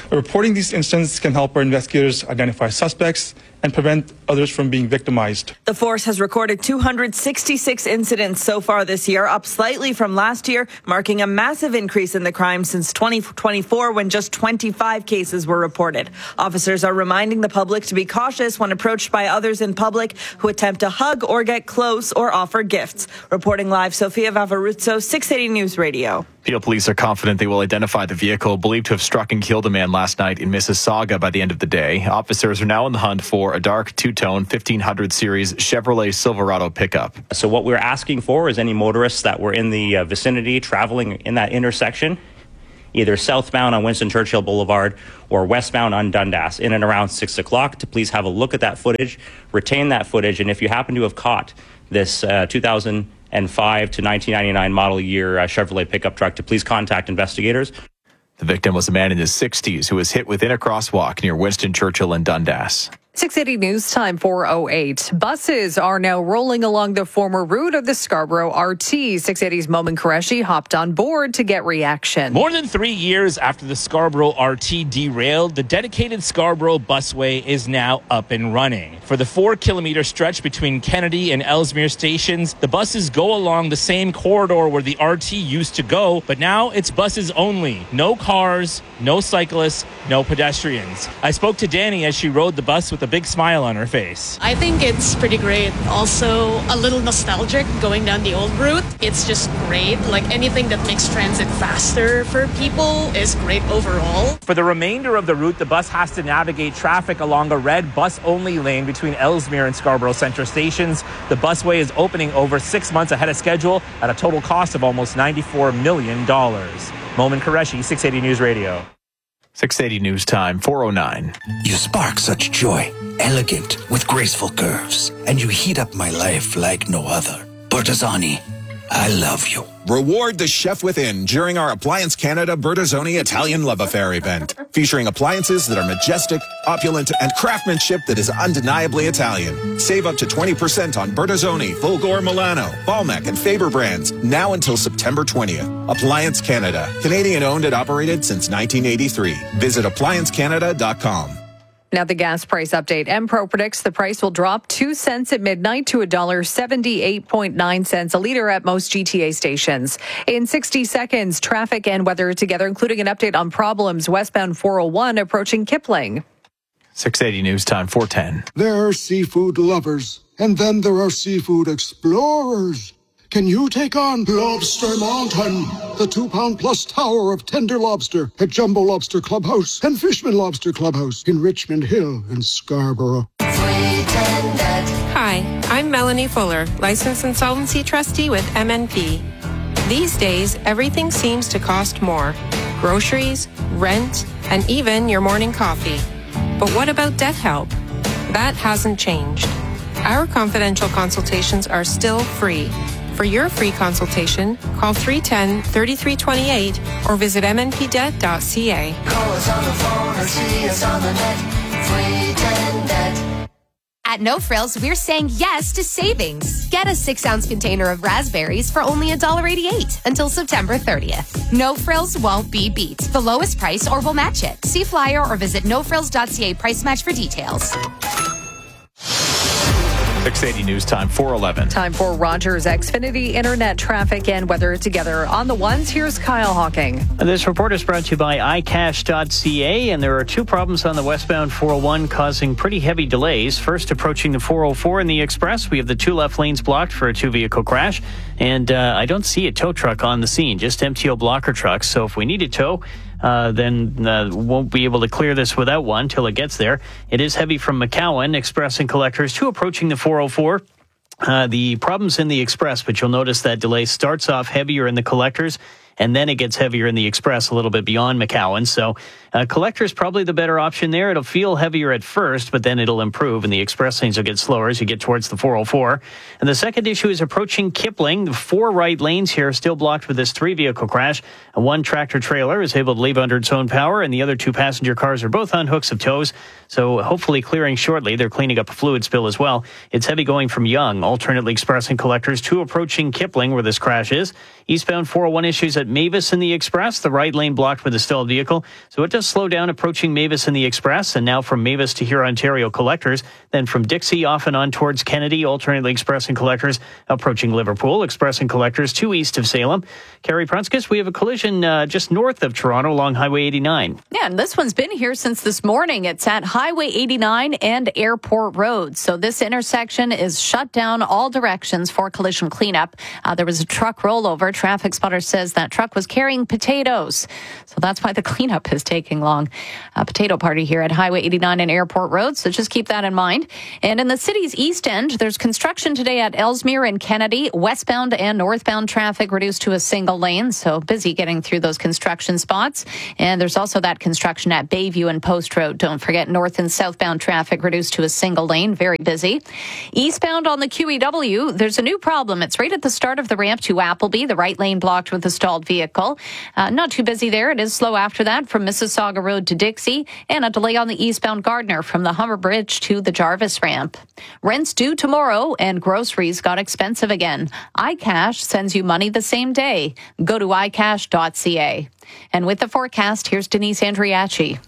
Speaker 33: Reporting these incidents can help our investigators identify suspects and prevent others from being victimized.
Speaker 32: The force has recorded two hundred sixty-six incidents so far this year, up slightly from last year, marking a massive increase in the crime since twenty twenty-four, when just twenty-five cases were reported. Officers are reminding the public to be cautious when approached by others in public who attempt to hug or get close or offer gifts. Reporting live, Sofia Vavaruzzo, six eighty News Radio.
Speaker 1: Peel police are confident they will identify the vehicle believed to have struck and killed a man last night in Mississauga by the end of the day. Officers are now on the hunt for a dark two-tone fifteen hundred series Chevrolet Silverado pickup.
Speaker 6: So what we're asking for is any motorists that were in the uh, vicinity traveling in that intersection, either southbound on Winston Churchill Boulevard or westbound on Dundas in and around six o'clock, to please have a look at that footage, retain that footage, and if you happen to have caught this uh, two thousand five to nineteen ninety-nine model year uh, Chevrolet pickup truck, to please contact investigators.
Speaker 1: The victim was a man in his sixties who was hit within a crosswalk near Winston Churchill and Dundas.
Speaker 7: six eighty News Time, four oh eight. Buses are now rolling along the former route of the Scarborough R T. six eighty's Momin Qureshi hopped on board to get reaction.
Speaker 10: More than three years after the Scarborough R T derailed, the dedicated Scarborough busway is now up and running. For the four-kilometer stretch between Kennedy and Ellesmere stations, the buses go along the same corridor where the R T used to go, but now it's buses only. No cars, no cyclists, no pedestrians. I spoke to Danny as she rode the bus with a big smile on her face.
Speaker 19: I think it's pretty great. Also a little nostalgic going down the old route. It's just great. Like anything that makes transit faster for people is great overall.
Speaker 10: For the remainder of the route, the bus has to navigate traffic along a red bus-only lane between Ellesmere and Scarborough Centre stations. The busway is opening over six months ahead of schedule at a total cost of almost ninety-four million dollars. Momin Qureshi, six eighty News Radio.
Speaker 1: six eighty News Time, four oh nine.
Speaker 20: You spark such joy, elegant with graceful curves, and you heat up my life like no other. Bertazzoni, I love you.
Speaker 21: Reward the chef within during our Appliance Canada Bertazzoni Italian Love Affair event, featuring appliances that are majestic, opulent, and craftsmanship that is undeniably Italian. Save up to twenty percent on Bertazzoni, Fulgor Milano, Balmac, and Faber brands, now until September twentieth. Appliance Canada, Canadian owned and operated since nineteen eighty-three. Visit appliance canada dot com.
Speaker 7: Now the gas price update. Empro predicts the price will drop two cents at midnight to one dollar seventy-eight point nine cents a liter at most G T A stations. In sixty seconds, traffic and weather together, including an update on problems westbound four oh one approaching Kipling.
Speaker 1: six eighty News Time, four ten.
Speaker 22: There are seafood lovers, and then there are seafood explorers. Can you take on Lobster Mountain, the two-pound plus tower of tender lobster at Jumbo Lobster Clubhouse and Fishman Lobster Clubhouse in Richmond Hill and Scarborough?
Speaker 23: Hi, I'm Melanie Fuller, licensed insolvency trustee with M N P. These days, everything seems to cost more. Groceries, rent, and even your morning coffee. But what about debt help? That hasn't changed. Our confidential consultations are still free. For your free consultation, call three one zero, three three two eight or visit m n p debt dot c a.
Speaker 8: Call us on the phone or see us on the net. Free ten debt.
Speaker 24: At No Frills, we're saying yes to savings. Get a six-ounce container of raspberries for only one dollar eighty-eight until September thirtieth. No Frills won't be beat. The lowest price or we'll match it. See flyer or visit no frills dot c a price match for details.
Speaker 1: six eighty News Time, four eleven.
Speaker 7: Time for Rogers Xfinity Internet traffic and weather together. On the ones, here's Kyle Hawking.
Speaker 35: This report is brought to you by i cash dot c a, and there are two problems on the westbound four oh one causing pretty heavy delays. First, approaching the four oh four in the express, we have the two left lanes blocked for a two-vehicle crash, and uh, I don't see a tow truck on the scene, just M T O blocker trucks. So if we need a tow, Uh, then uh, won't be able to clear this without one till it gets there. It is heavy from McCowan, Express and Collectors, to approaching the four oh four. Uh, the problem's in the Express, but you'll notice that delay starts off heavier in the Collectors, and then it gets heavier in the Express a little bit beyond McCowan. So uh, Collector's probably the better option there. It'll feel heavier at first, but then it'll improve, and the Express lanes will get slower as you get towards the four oh four. And the second issue is approaching Kipling. The four right lanes here are still blocked with this three-vehicle crash. And one tractor-trailer is able to leave under its own power, and the other two passenger cars are both on hooks of tows. So hopefully clearing shortly. They're cleaning up a fluid spill as well. It's heavy going from Yonge, alternately expressing collectors to approaching Kipling, where this crash is. Eastbound four oh one issues at Mavis in the Express. The right lane blocked with a stalled vehicle. So it does slow down approaching Mavis in the Express. And now from Mavis to here, Ontario collectors. Then from Dixie off and on towards Kennedy, alternately expressing collectors approaching Liverpool, expressing collectors to east of Salem. Carrie Prunskis, we have a collision uh, just north of Toronto along Highway eighty-nine.
Speaker 11: Yeah, and this one's been here since this morning. It's at Highway eighty-nine and Airport Road. So this intersection is shut down all directions for collision cleanup. Uh, there was a truck rollover. Traffic spotter says that truck was carrying potatoes. So that's why the cleanup is taking long. A potato party here at Highway eighty-nine and Airport Road. So just keep that in mind. And in the city's east end, there's construction today at Ellesmere and Kennedy. Westbound and northbound traffic reduced to a single lane. So busy getting through those construction spots. And there's also that construction at Bayview and Post Road. Don't forget north and southbound traffic reduced to a single lane. Very busy. Eastbound on the Q E W, there's a new problem. It's right at the start of the ramp to Appleby. The right lane blocked with a stalled vehicle. Uh, not too busy there. It is slow after that from Mississauga Road to Dixie, and a delay on the eastbound Gardner from the Humber Bridge to the Jarvis ramp. Rent's due tomorrow, and groceries got expensive again. iCash sends you money the same day. Go to i cash dot c a. And with the forecast, here's Denise Andriachi.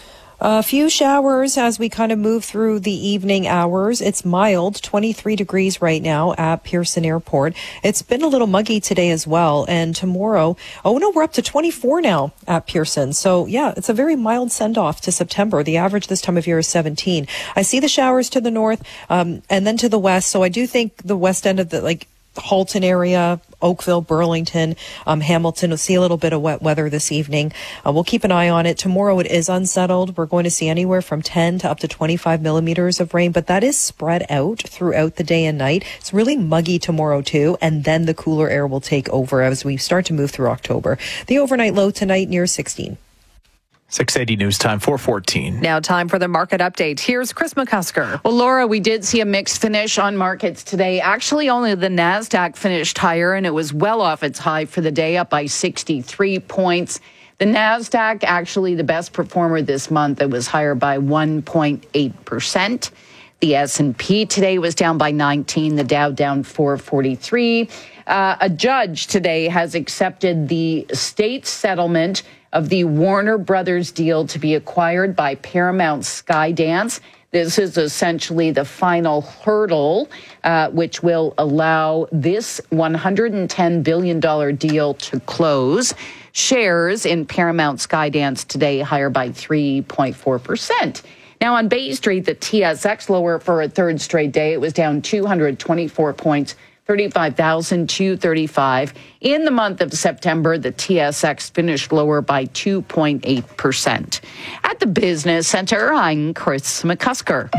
Speaker 2: A few showers as we kind of move through the evening hours. It's mild, twenty-three degrees right now at Pearson Airport. It's been a little muggy today as well. And tomorrow, oh no, we're up to twenty-four now at Pearson. So yeah, it's a very mild send-off to September. The average this time of year is seventeen. I see the showers to the north um, and then to the west. So I do think the west end of the, like, Halton area, Oakville, Burlington, um, Hamilton will see a little bit of wet weather this evening. Uh, we'll keep an eye on it. Tomorrow it is unsettled. We're going to see anywhere from ten to up to twenty-five millimeters of rain, but that is spread out throughout the day and night. It's really muggy tomorrow too, and then the cooler air will take over as we start to move through October. The overnight low tonight near sixteen.
Speaker 1: six eighty News Time, four fourteen.
Speaker 7: Now time for the market update. Here's Chris McCusker.
Speaker 11: Well, Laura, we did see a mixed finish on markets today. Actually, only the NASDAQ finished higher, and it was well off its high for the day, up by sixty-three points. The NASDAQ, actually the best performer this month. It was higher by one point eight percent. The S and P today was down by nineteen. The Dow down four forty-three. Uh, a judge today has accepted the state settlement of the Warner Brothers deal to be acquired by Paramount Skydance. This is essentially the final hurdle, uh, which will allow this one hundred ten billion dollars deal to close. Shares in Paramount Skydance today higher by three point four percent. Now on Bay Street, the T S X lower for a third straight day. It was down two hundred twenty-four points. thirty-five thousand two hundred thirty-five. In the month of September, the T S X finished lower by two point eight percent. At the Business Center, I'm Chris McCusker.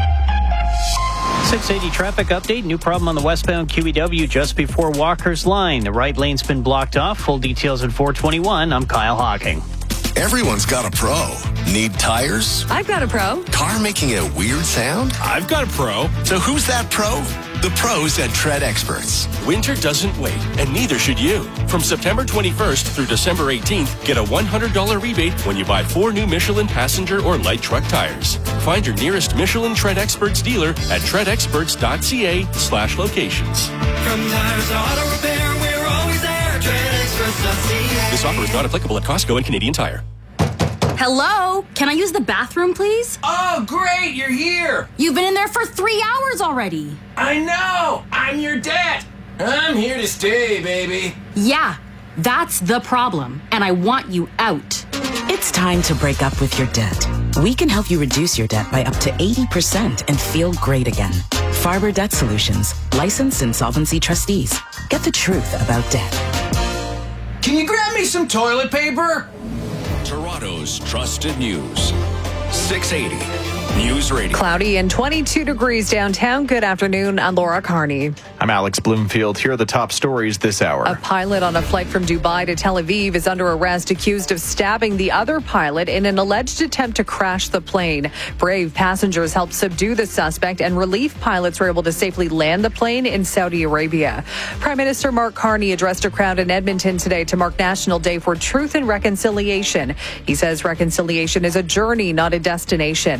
Speaker 35: six eighty traffic update. New problem on the westbound Q E W just before Walker's Line. The right lane's been blocked off. Full details at four twenty-one. I'm Kyle Hawking.
Speaker 4: Everyone's got a pro. Need tires?
Speaker 24: I've got a pro.
Speaker 4: Car making a weird sound? I've got a pro. So who's that pro? The pros at Tread Experts.
Speaker 5: Winter doesn't wait, and neither should you. From September twenty-first through December eighteenth, get a one hundred dollars rebate when you buy four new Michelin passenger or light truck tires. Find your nearest Michelin Tread Experts dealer at tread experts dot c a slash locations.
Speaker 8: From tires to auto repair, we're always there. tread experts dot c a.
Speaker 5: This offer is not applicable at Costco and Canadian Tire.
Speaker 9: Hello? Can I use the bathroom, please?
Speaker 12: Oh, great, you're here.
Speaker 9: You've been in there for three hours already.
Speaker 12: I know. I'm your dad. I'm here to stay, baby.
Speaker 9: Yeah, that's the problem, and I want you out.
Speaker 13: It's time to break up with your debt. We can help you reduce your debt by up to eighty percent and feel great again. Farber Debt Solutions, licensed insolvency trustees. Get the truth about debt.
Speaker 12: Can you grab me some toilet paper?
Speaker 14: Toronto's trusted news. six eighty News Radio.
Speaker 7: Cloudy and twenty-two degrees downtown. Good afternoon. I'm Laura Carney.
Speaker 1: I'm Alex Bloomfield. Here are the top stories this hour.
Speaker 7: A pilot on a flight from Dubai to Tel Aviv is under arrest, accused of stabbing the other pilot in an alleged attempt to crash the plane. Brave passengers helped subdue the suspect, and relief pilots were able to safely land the plane in Saudi Arabia. Prime Minister Mark Carney addressed a crowd in Edmonton today to mark National Day for Truth and Reconciliation. He says reconciliation is a journey, not a destination.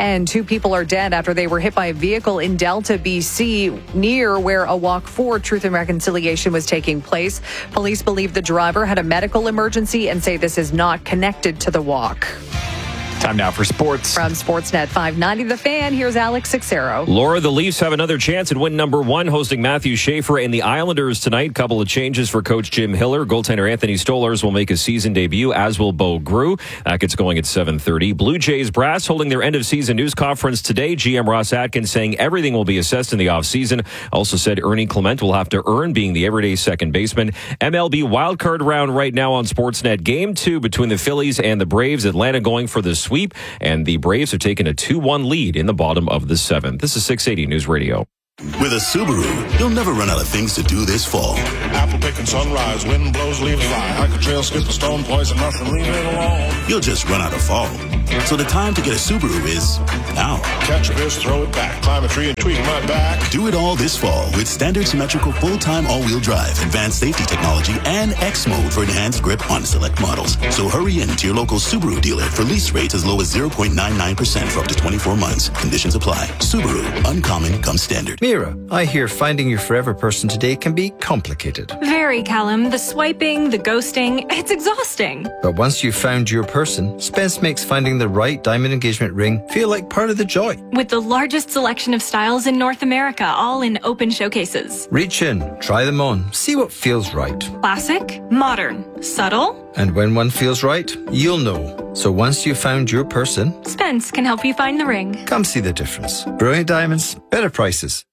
Speaker 7: And two people are dead after they were hit by a vehicle in Delta, B C, near where a walk for Truth and Reconciliation was taking place. Police believe the driver had a medical emergency and say this is not connected to the walk.
Speaker 1: Time now for sports.
Speaker 7: From Sportsnet five ninety The Fan, here's Alex Sixero.
Speaker 3: Laura, the Leafs have another chance at win number one, hosting Matthew Schaefer and the Islanders tonight. Couple of changes for coach Jim Hiller. Goaltender Anthony Stolarz will make his season debut, as will Bo Grew. That gets going at seven thirty. Blue Jays brass holding their end-of-season news conference today. G M Ross Atkins saying everything will be assessed in the offseason. Also said Ernie Clement will have to earn being the everyday second baseman. M L B wildcard round right now on Sportsnet. Game two between the Phillies and the Braves. Atlanta going for the sweep. And the Braves have taken a two one lead in the bottom of the seventh. This is six eighty News Radio.
Speaker 15: With a Subaru, you'll never run out of things to do this fall.
Speaker 16: Apple picking sunrise, wind blows, leaves fly. Hike a trail, skip a stone, poison mushroom, leave it alone.
Speaker 15: You'll just run out of fall. So the time to get a Subaru is now.
Speaker 16: Catch a fish, throw it back, climb a tree and tweak my back.
Speaker 15: Do it all this fall with standard symmetrical full-time all-wheel drive, advanced safety technology, and X mode for enhanced grip on select models. So hurry in to your local Subaru dealer for lease rates as low as zero point nine nine percent for up to twenty-four months. Conditions apply. Subaru, uncommon comes standard.
Speaker 17: Mira, I hear finding your forever person today can be complicated.
Speaker 18: Very, Callum. The swiping, the ghosting, it's exhausting.
Speaker 17: But once you've found your person, Spence makes finding the right diamond engagement ring feel like part of the joy.
Speaker 18: With the largest selection of styles in North America, all in open showcases.
Speaker 17: Reach in, try them on, see what feels right.
Speaker 18: Classic, modern, subtle.
Speaker 17: And when one feels right, you'll know. So once you've found your person,
Speaker 18: Spence can help you find the ring.
Speaker 17: Come see the difference. Brilliant diamonds, better prices.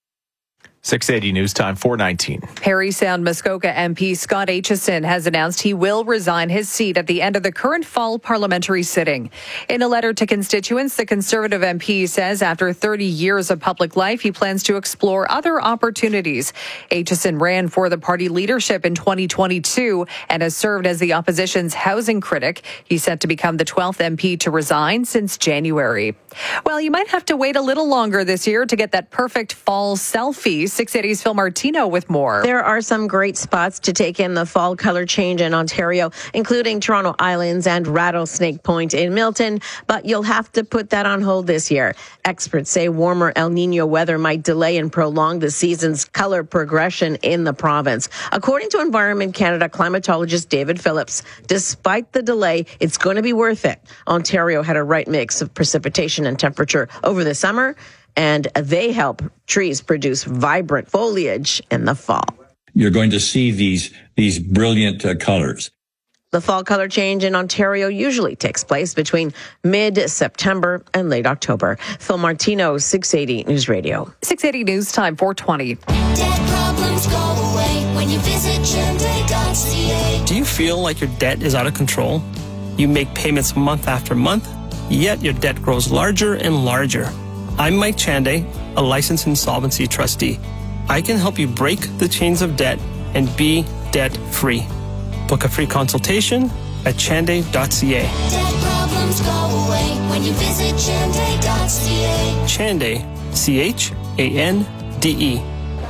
Speaker 1: six eighty News Time, four nineteen.
Speaker 7: Parry Sound Muskoka M P Scott Aitchison has announced he will resign his seat at the end of the current fall parliamentary sitting. In a letter to constituents, the Conservative M P says after thirty years of public life, he plans to explore other opportunities. Aitchison ran for the party leadership in twenty twenty-two and has served as the opposition's housing critic. He's set to become the twelfth M P to resign since January. Well, you might have to wait a little longer this year to get that perfect fall selfie. six eighty's Phil Martino with more.
Speaker 25: There are some great spots to take in the fall color change in Ontario, including Toronto Islands and Rattlesnake Point in Milton, but you'll have to put that on hold this year. Experts say warmer El Nino weather might delay and prolong the season's color progression in the province. According to Environment Canada climatologist David Phillips, despite the delay, it's going to be worth it. Ontario had a right mix of precipitation and temperature over the summer, and they help trees produce vibrant foliage in the fall.
Speaker 26: You're going to see these these brilliant uh, colors.
Speaker 25: The fall color change in Ontario usually takes place between mid-September and late October. Phil Martino, six eighty News Radio.
Speaker 7: six eighty News Time, four twenty.
Speaker 8: Debt problems go away when you visit Chende dot c a.
Speaker 27: Do you feel like your debt is out of control? You make payments month after month, yet your debt grows larger and larger. I'm Mike Chande, a licensed insolvency trustee. I can help you break the chains of debt and be debt-free. Book a free consultation at chande dot c a.
Speaker 8: Debt problems go away when you visit Chende dot c a.
Speaker 27: Chande, C H A N D E.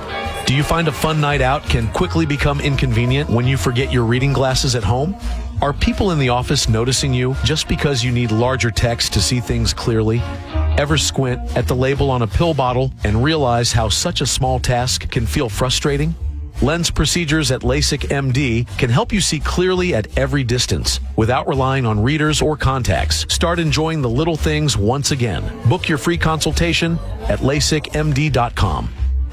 Speaker 28: Do you find a fun night out can quickly become inconvenient when you forget your reading glasses at home? Are people in the office noticing you just because you need larger text to see things clearly? Ever squint at the label on a pill bottle and realize how such a small task can feel frustrating? Lens procedures at LASIK M D can help you see clearly at every distance without relying on readers or contacts. Start enjoying the little things once again. Book your free consultation at lasik m d dot com.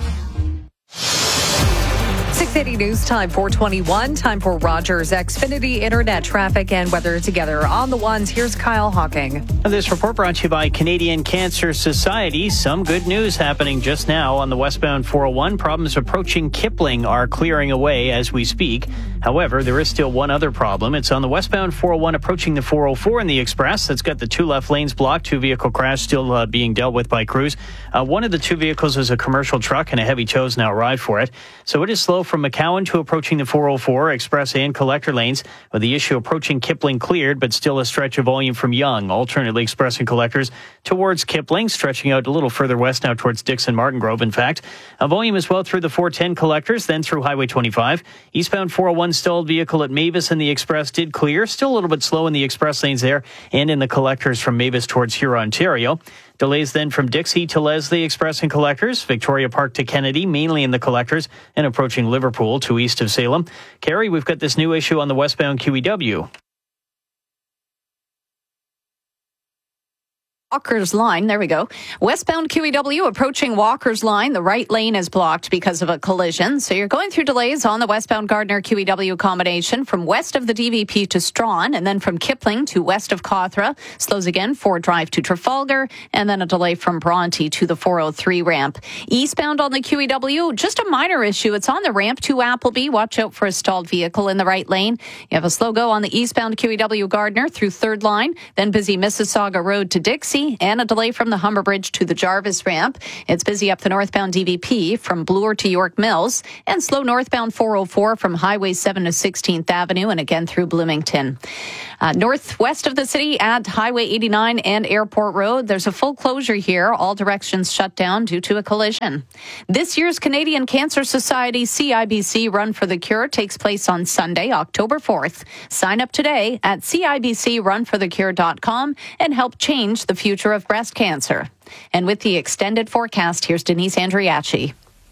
Speaker 7: six eighty News Time, four twenty-one. Time for Rogers Xfinity Internet traffic and weather together. On the ones, here's Kyle Hawking.
Speaker 35: This report brought to you by Canadian Cancer Society. Some good news happening just now on the westbound four oh one. Problems approaching Kipling are clearing away as we speak. However, there is still one other problem. It's on the westbound four oh one approaching the four oh four in the Express. That's got the two left lanes blocked. Two vehicle crash still uh, being dealt with by crews. Uh, one of the two vehicles is a commercial truck, and a heavy tow's now arrived for it. So it is slow from McCowan to approaching the four oh four, Express and collector lanes, with the issue approaching Kipling cleared, but still a stretch of volume from Yonge, alternately Express and collectors towards Kipling, stretching out a little further west now towards Dixon Martin Grove. In fact, a volume as well through the four ten collectors, then through Highway twenty-five. Eastbound four oh one stalled vehicle at Mavis and the Express did clear. Still a little bit slow in the Express lanes there and in the collectors from Mavis towards Huron, Ontario. Delays then from Dixie to Leslie Express and Collectors, Victoria Park to Kennedy, mainly in the Collectors, and approaching Liverpool to east of Salem. Carrie, we've got this new issue on the westbound Q E W.
Speaker 7: Walker's Line, there we go. Westbound Q E W approaching Walker's Line. The right lane is blocked because of a collision. So you're going through delays on the westbound Gardner Q E W combination from west of the D V P to Strawn, and then from Kipling to west of Cawthra. Slows again, Ford Drive to Trafalgar, and then a delay from Bronte to the four oh three ramp. Eastbound on the Q E W, just a minor issue. It's on the ramp to Appleby. Watch out for a stalled vehicle in the right lane. You have a slow go on the eastbound Q E W Gardner through third line, then busy Mississauga Road to Dixie, and a delay from the Humber Bridge to the Jarvis ramp. It's busy up the northbound D V P from Bloor to York Mills, and slow northbound four oh four from Highway seven to sixteenth Avenue, and again through Bloomington. Uh, northwest of the city at Highway eighty-nine and Airport Road, there's a full closure here. All directions shut down due to a collision. This year's Canadian Cancer Society C I B C Run for the Cure takes place on Sunday, October fourth. Sign up today at C I B C run for the cure dot com and help change the future of breast cancer. And with the extended forecast, here's Denise Andriachi.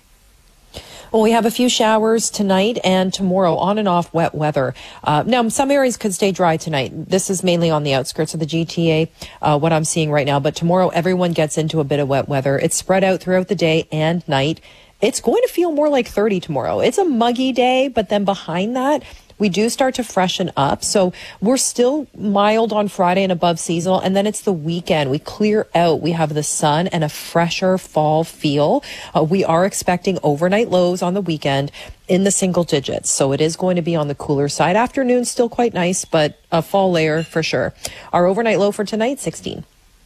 Speaker 2: Well, we have a few showers tonight and tomorrow, on and off wet weather. Uh, now, some areas could stay dry tonight. This is mainly on the outskirts of the G T A, uh, what I'm seeing right now. But tomorrow, everyone gets into a bit of wet weather. It's spread out throughout the day and night. It's going to feel more like thirty tomorrow. It's a muggy day, but then behind that, we do start to freshen up. So we're still mild on Friday and above seasonal. And then it's the weekend. We clear out. We have the sun and a fresher fall feel. Uh, we are expecting overnight lows on the weekend in the single digits. So it is going to be on the cooler side. Afternoon still quite nice, but a fall layer for sure. Our overnight low for tonight, sixteen.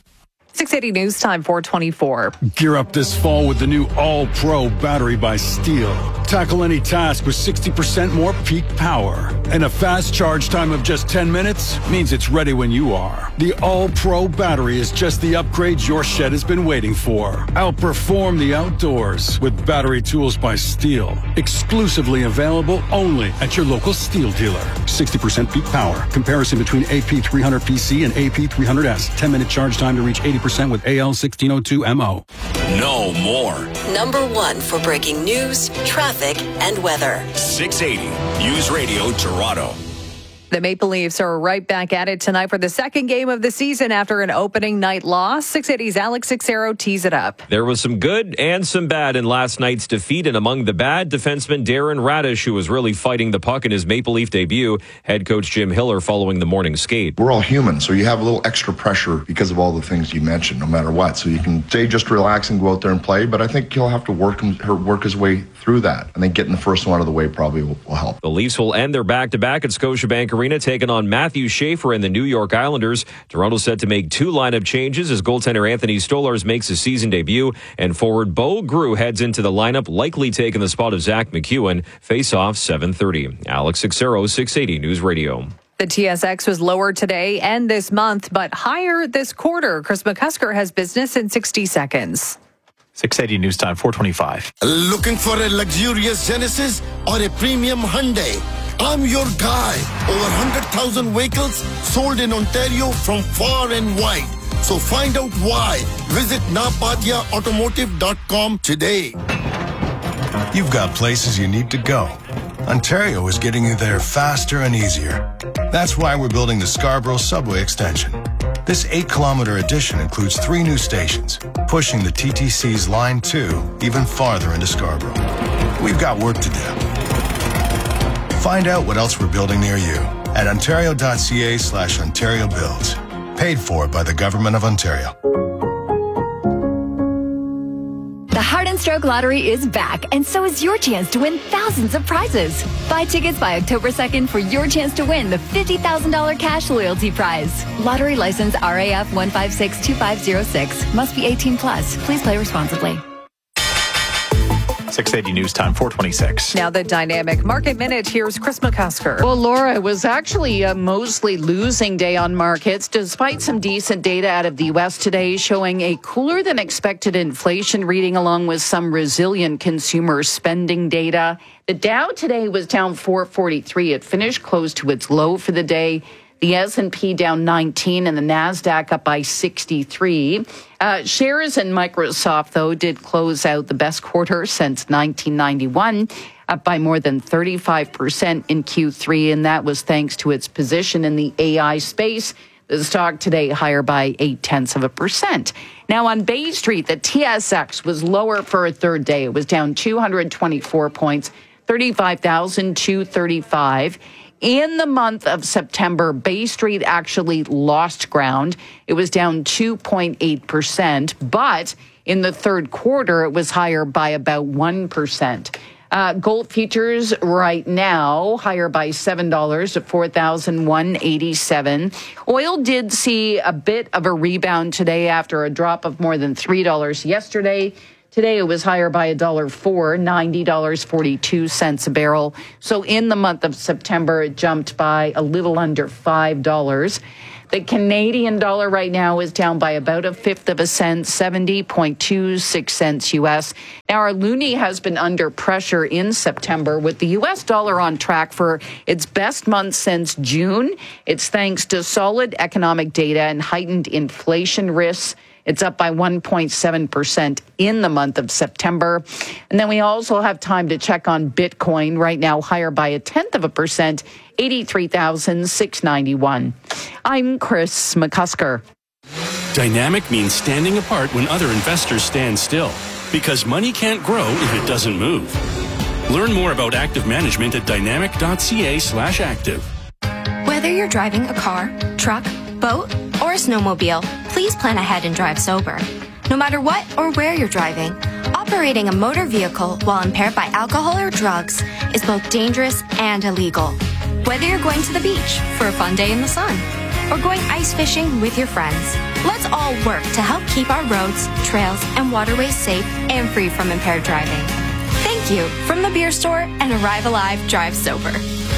Speaker 7: six eighty News Time, four twenty-four.
Speaker 6: Gear up this fall with the new All-Pro battery by Steel. Tackle any task with sixty percent more peak power. And a fast charge time of just ten minutes means it's ready when you are. The All-Pro battery is just the upgrade your shed has been waiting for. Outperform the outdoors with battery tools by Steel. Exclusively available only at your local Steel dealer. sixty percent peak power. Comparison between A P three hundred P C and A P three hundred S. ten minute charge time to reach eighty percent with A L sixteen oh two M O.
Speaker 14: No more.
Speaker 10: Number one for breaking news, traffic, and weather.
Speaker 14: six eighty News Radio Toronto.
Speaker 7: The Maple Leafs are right back at it tonight for the second game of the season after an opening night loss. six eighty's Alex Sixero tees it up.
Speaker 3: There was some good and some bad in last night's defeat, and among the bad, defenseman Darren Radish, who was really fighting the puck in his Maple Leaf debut. Head coach Jim Hiller following the morning skate.
Speaker 11: We're all human, so you have a little extra pressure because of all the things you mentioned, no matter what. So you can stay just relax and go out there and play, but I think he'll have to work, work his way through that. I think getting the first one out of the way probably will, will help.
Speaker 3: The Leafs will end their back-to-back at Scotiabank Arena, taking on Matthew Schaefer and the New York Islanders. Toronto set to make two lineup changes as goaltender Anthony Stolarz makes his season debut, and forward Bo Grew heads into the lineup, likely taking the spot of Zach McEwen. Face-off seven thirty. Alex Sixero, six eighty News Radio.
Speaker 7: The T S X was lower today and this month, but higher this quarter. Chris McCusker has business in sixty seconds.
Speaker 1: six eighty News Time, four twenty-five.
Speaker 19: Looking for a luxurious Genesis or a premium Hyundai? I'm your guy. Over one hundred thousand vehicles sold in Ontario from far and wide. So find out why. Visit napatia automotive dot com today.
Speaker 20: You've got places you need to go. Ontario is getting you there faster and easier. That's why we're building the Scarborough Subway Extension. This eight-kilometer addition includes three new stations, pushing the T T C's Line two even farther into Scarborough. We've got work to do. Find out what else we're building near you at ontario.ca slash Ontario Builds. Paid for by the Government of Ontario.
Speaker 21: The Heart and Stroke Lottery is back, and so is your chance to win thousands of prizes. Buy tickets by October second for your chance to win the fifty thousand dollars cash loyalty prize. Lottery license R A F one five six two five zero six. Must be eighteen plus. Please play responsibly.
Speaker 1: six eighty News Time, four twenty-six.
Speaker 7: Now the Dynamic Market Minute. Here's Chris McCusker.
Speaker 22: Well, Laura, it was actually a mostly losing day on markets, despite some decent data out of the U S today showing a cooler than expected inflation reading along with some resilient consumer spending data. The Dow today was down four forty-three. It finished close to its low for the day. The S and P down nineteen and the NASDAQ up by sixty-three. Uh, shares in Microsoft, though, did close out the best quarter since nineteen ninety-one, up by more than thirty-five percent in Q three, and that was thanks to its position in the A I space. The stock today higher by eight tenths of a percent. Now on Bay Street, the T S X was lower for a third day. It was down two hundred twenty-four points, thirty-five thousand two hundred thirty-five. In the month of September, Bay Street actually lost ground. It was down two point eight percent, but in the third quarter, it was higher by about one percent. Uh, gold futures right now higher by seven dollars at four thousand one hundred eighty-seven. Oil did see a bit of a rebound today after a drop of more than three dollars yesterday. Today it was higher by one dollar four, ninety dollars and forty-two cents a barrel. So in the month of September, it jumped by a little under five dollars. The Canadian dollar right now is down by about a fifth of a cent, seventy point two six cents U S. Now, our loonie has been under pressure in September with the U S dollar on track for its best month since June. It's thanks to solid economic data and heightened inflation risks. It's up by one point seven percent in the month of September. And then we also have time to check on Bitcoin, right now higher by a tenth of a percent, eighty-three thousand six hundred ninety-one. I'm Chris McCusker.
Speaker 4: Dynamic means standing apart when other investors stand still, because money can't grow if it doesn't move. Learn more about active management at dynamic.ca slash active.
Speaker 5: Whether you're driving a car, truck, boat, or a snowmobile, please plan ahead and drive sober. No matter what or where you're driving, operating a motor vehicle while impaired by alcohol or drugs is both dangerous and illegal. Whether you're going to the beach for a fun day in the sun or going ice fishing with your friends, let's all work to help keep our roads, trails, and waterways safe and free from impaired driving. Thank you from the beer store and Arrive Alive Drive Sober.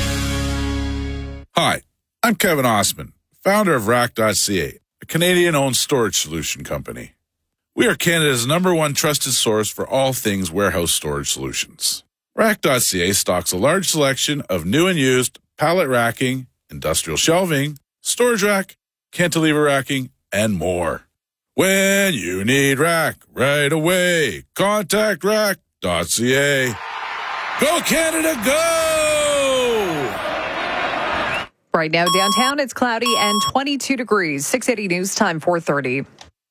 Speaker 9: Hi, I'm Kevin Osman, founder of rack dot c a, a Canadian-owned storage solution company. We are Canada's number one trusted source for all things warehouse storage solutions. rack dot c a stocks a large selection of new and used pallet racking, industrial shelving, storage rack, cantilever racking, and more. When you need rack right away, contact rack dot c a. Go Canada, go!
Speaker 7: Right now downtown, it's cloudy and twenty-two degrees. six eighty News Time, four thirty.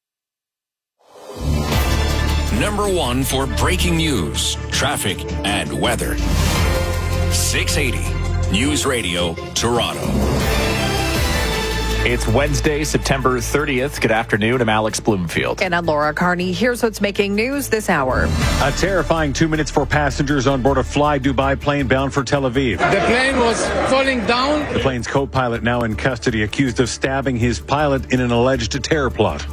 Speaker 14: Number one for breaking news, traffic, and weather. six eighty News Radio, Toronto.
Speaker 1: It's Wednesday, September thirtieth. Good afternoon. I'm Alex Bloomfield.
Speaker 7: And I'm Laura Carney. Here's what's making news this hour.
Speaker 12: A terrifying two minutes for passengers on board a Fly Dubai plane bound for Tel Aviv.
Speaker 13: The plane was falling down.
Speaker 12: The plane's co-pilot now in custody, accused of stabbing his pilot in an alleged terror plot.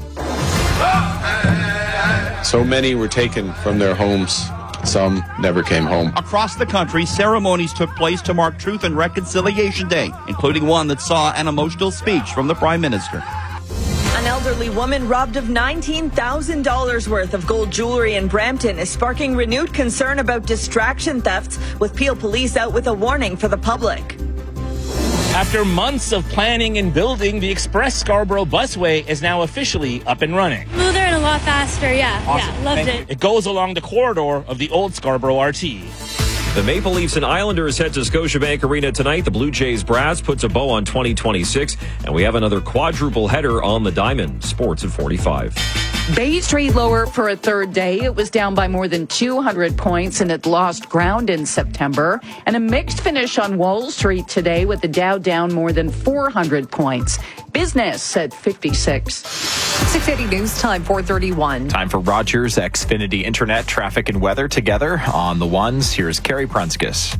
Speaker 15: So many were taken from their homes. Some never came home.
Speaker 35: Across the country, ceremonies took place to mark Truth and Reconciliation Day, including one that saw an emotional speech from the Prime Minister.
Speaker 16: An elderly woman robbed of nineteen thousand dollars worth of gold jewelry in Brampton is sparking renewed concern about distraction thefts, with Peel Police out with a warning for the public.
Speaker 23: After months of planning and building, the Express Scarborough Busway is now officially up and running.
Speaker 24: Smoother and a lot faster, yeah.
Speaker 23: Awesome.
Speaker 24: Yeah, loved
Speaker 23: Thank
Speaker 24: it.
Speaker 23: You. It goes along the corridor of the old Scarborough R T.
Speaker 3: The Maple Leafs and Islanders head to Scotiabank Arena tonight. The Blue Jays brass puts a bow on twenty twenty-six, and we have another quadruple header on the diamond. Sports at forty-five.
Speaker 22: Bay Street lower for a third day. It was down by more than two hundred points and it lost ground in September. And a mixed finish on Wall Street today with the Dow down more than four hundred points. Business at fifty-six.
Speaker 7: six eighty News Time, four thirty-one.
Speaker 1: Time for Rogers Xfinity Internet, traffic, and weather together on the ones. Here's Carrie Prunskis.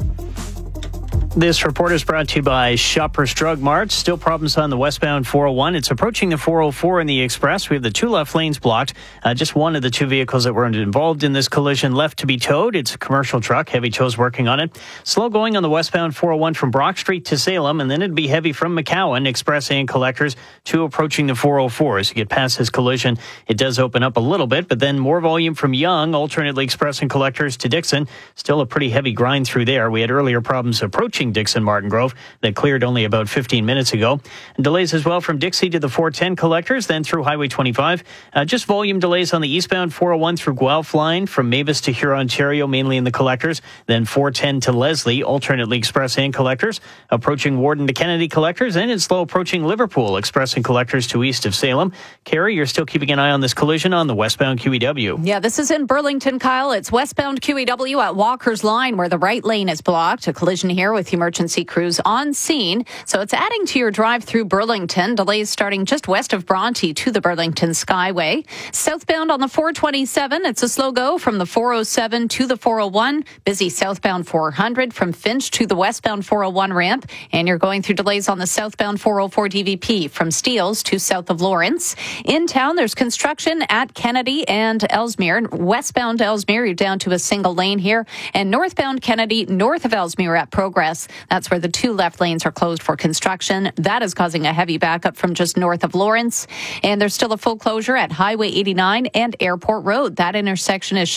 Speaker 35: This report is brought to you by Shoppers Drug Mart. Still problems on the westbound four oh one. It's approaching the four oh four in the Express. We have the two left lanes blocked. Uh, just one of the two vehicles that were involved in this collision left to be towed. It's a commercial truck. Heavy tows working on it. Slow going on the westbound four oh one from Brock Street to Salem, and then it'd be heavy from McCowan, Express and Collectors, two approaching the four oh four. As you get past this collision, it does open up a little bit, but then more volume from Yonge, alternately Express and Collectors to Dixon. Still a pretty heavy grind through there. We had earlier problems approaching approaching Dixon Martin Grove that cleared only about fifteen minutes ago. Delays as well from Dixie to the four ten collectors, then through Highway twenty-five. Uh, just volume delays on the eastbound four oh one through Guelph line from Mavis to Huron, Ontario, mainly in the collectors. Then four ten to Leslie, alternately express and collectors. Approaching Warden to Kennedy collectors, and it's slow approaching Liverpool, express and collectors to east of Salem. Carrie, you're still keeping an eye on this collision on the westbound Q E W.
Speaker 22: Yeah, this is in Burlington, Kyle. It's westbound Q E W at Walker's Line where the right lane is blocked. A collision here with emergency crews on scene. So it's adding to your drive through Burlington. Delays starting just west of Bronte to the Burlington Skyway. Southbound on the four twenty-seven, it's a slow go from the four oh seven to the four oh one. Busy southbound four hundred from Finch to the westbound four oh one ramp. And you're going through delays on the southbound four oh four D V P from Steeles to south of Lawrence. In town, there's construction at Kennedy and Ellesmere. Westbound Ellesmere, you're down to a single lane here. And northbound Kennedy, north of Ellesmere at Progress. That's where the two left lanes are closed for construction. That is causing a heavy backup from just north of Lawrence. And there's still a full closure at Highway eighty-nine and Airport Road. That intersection is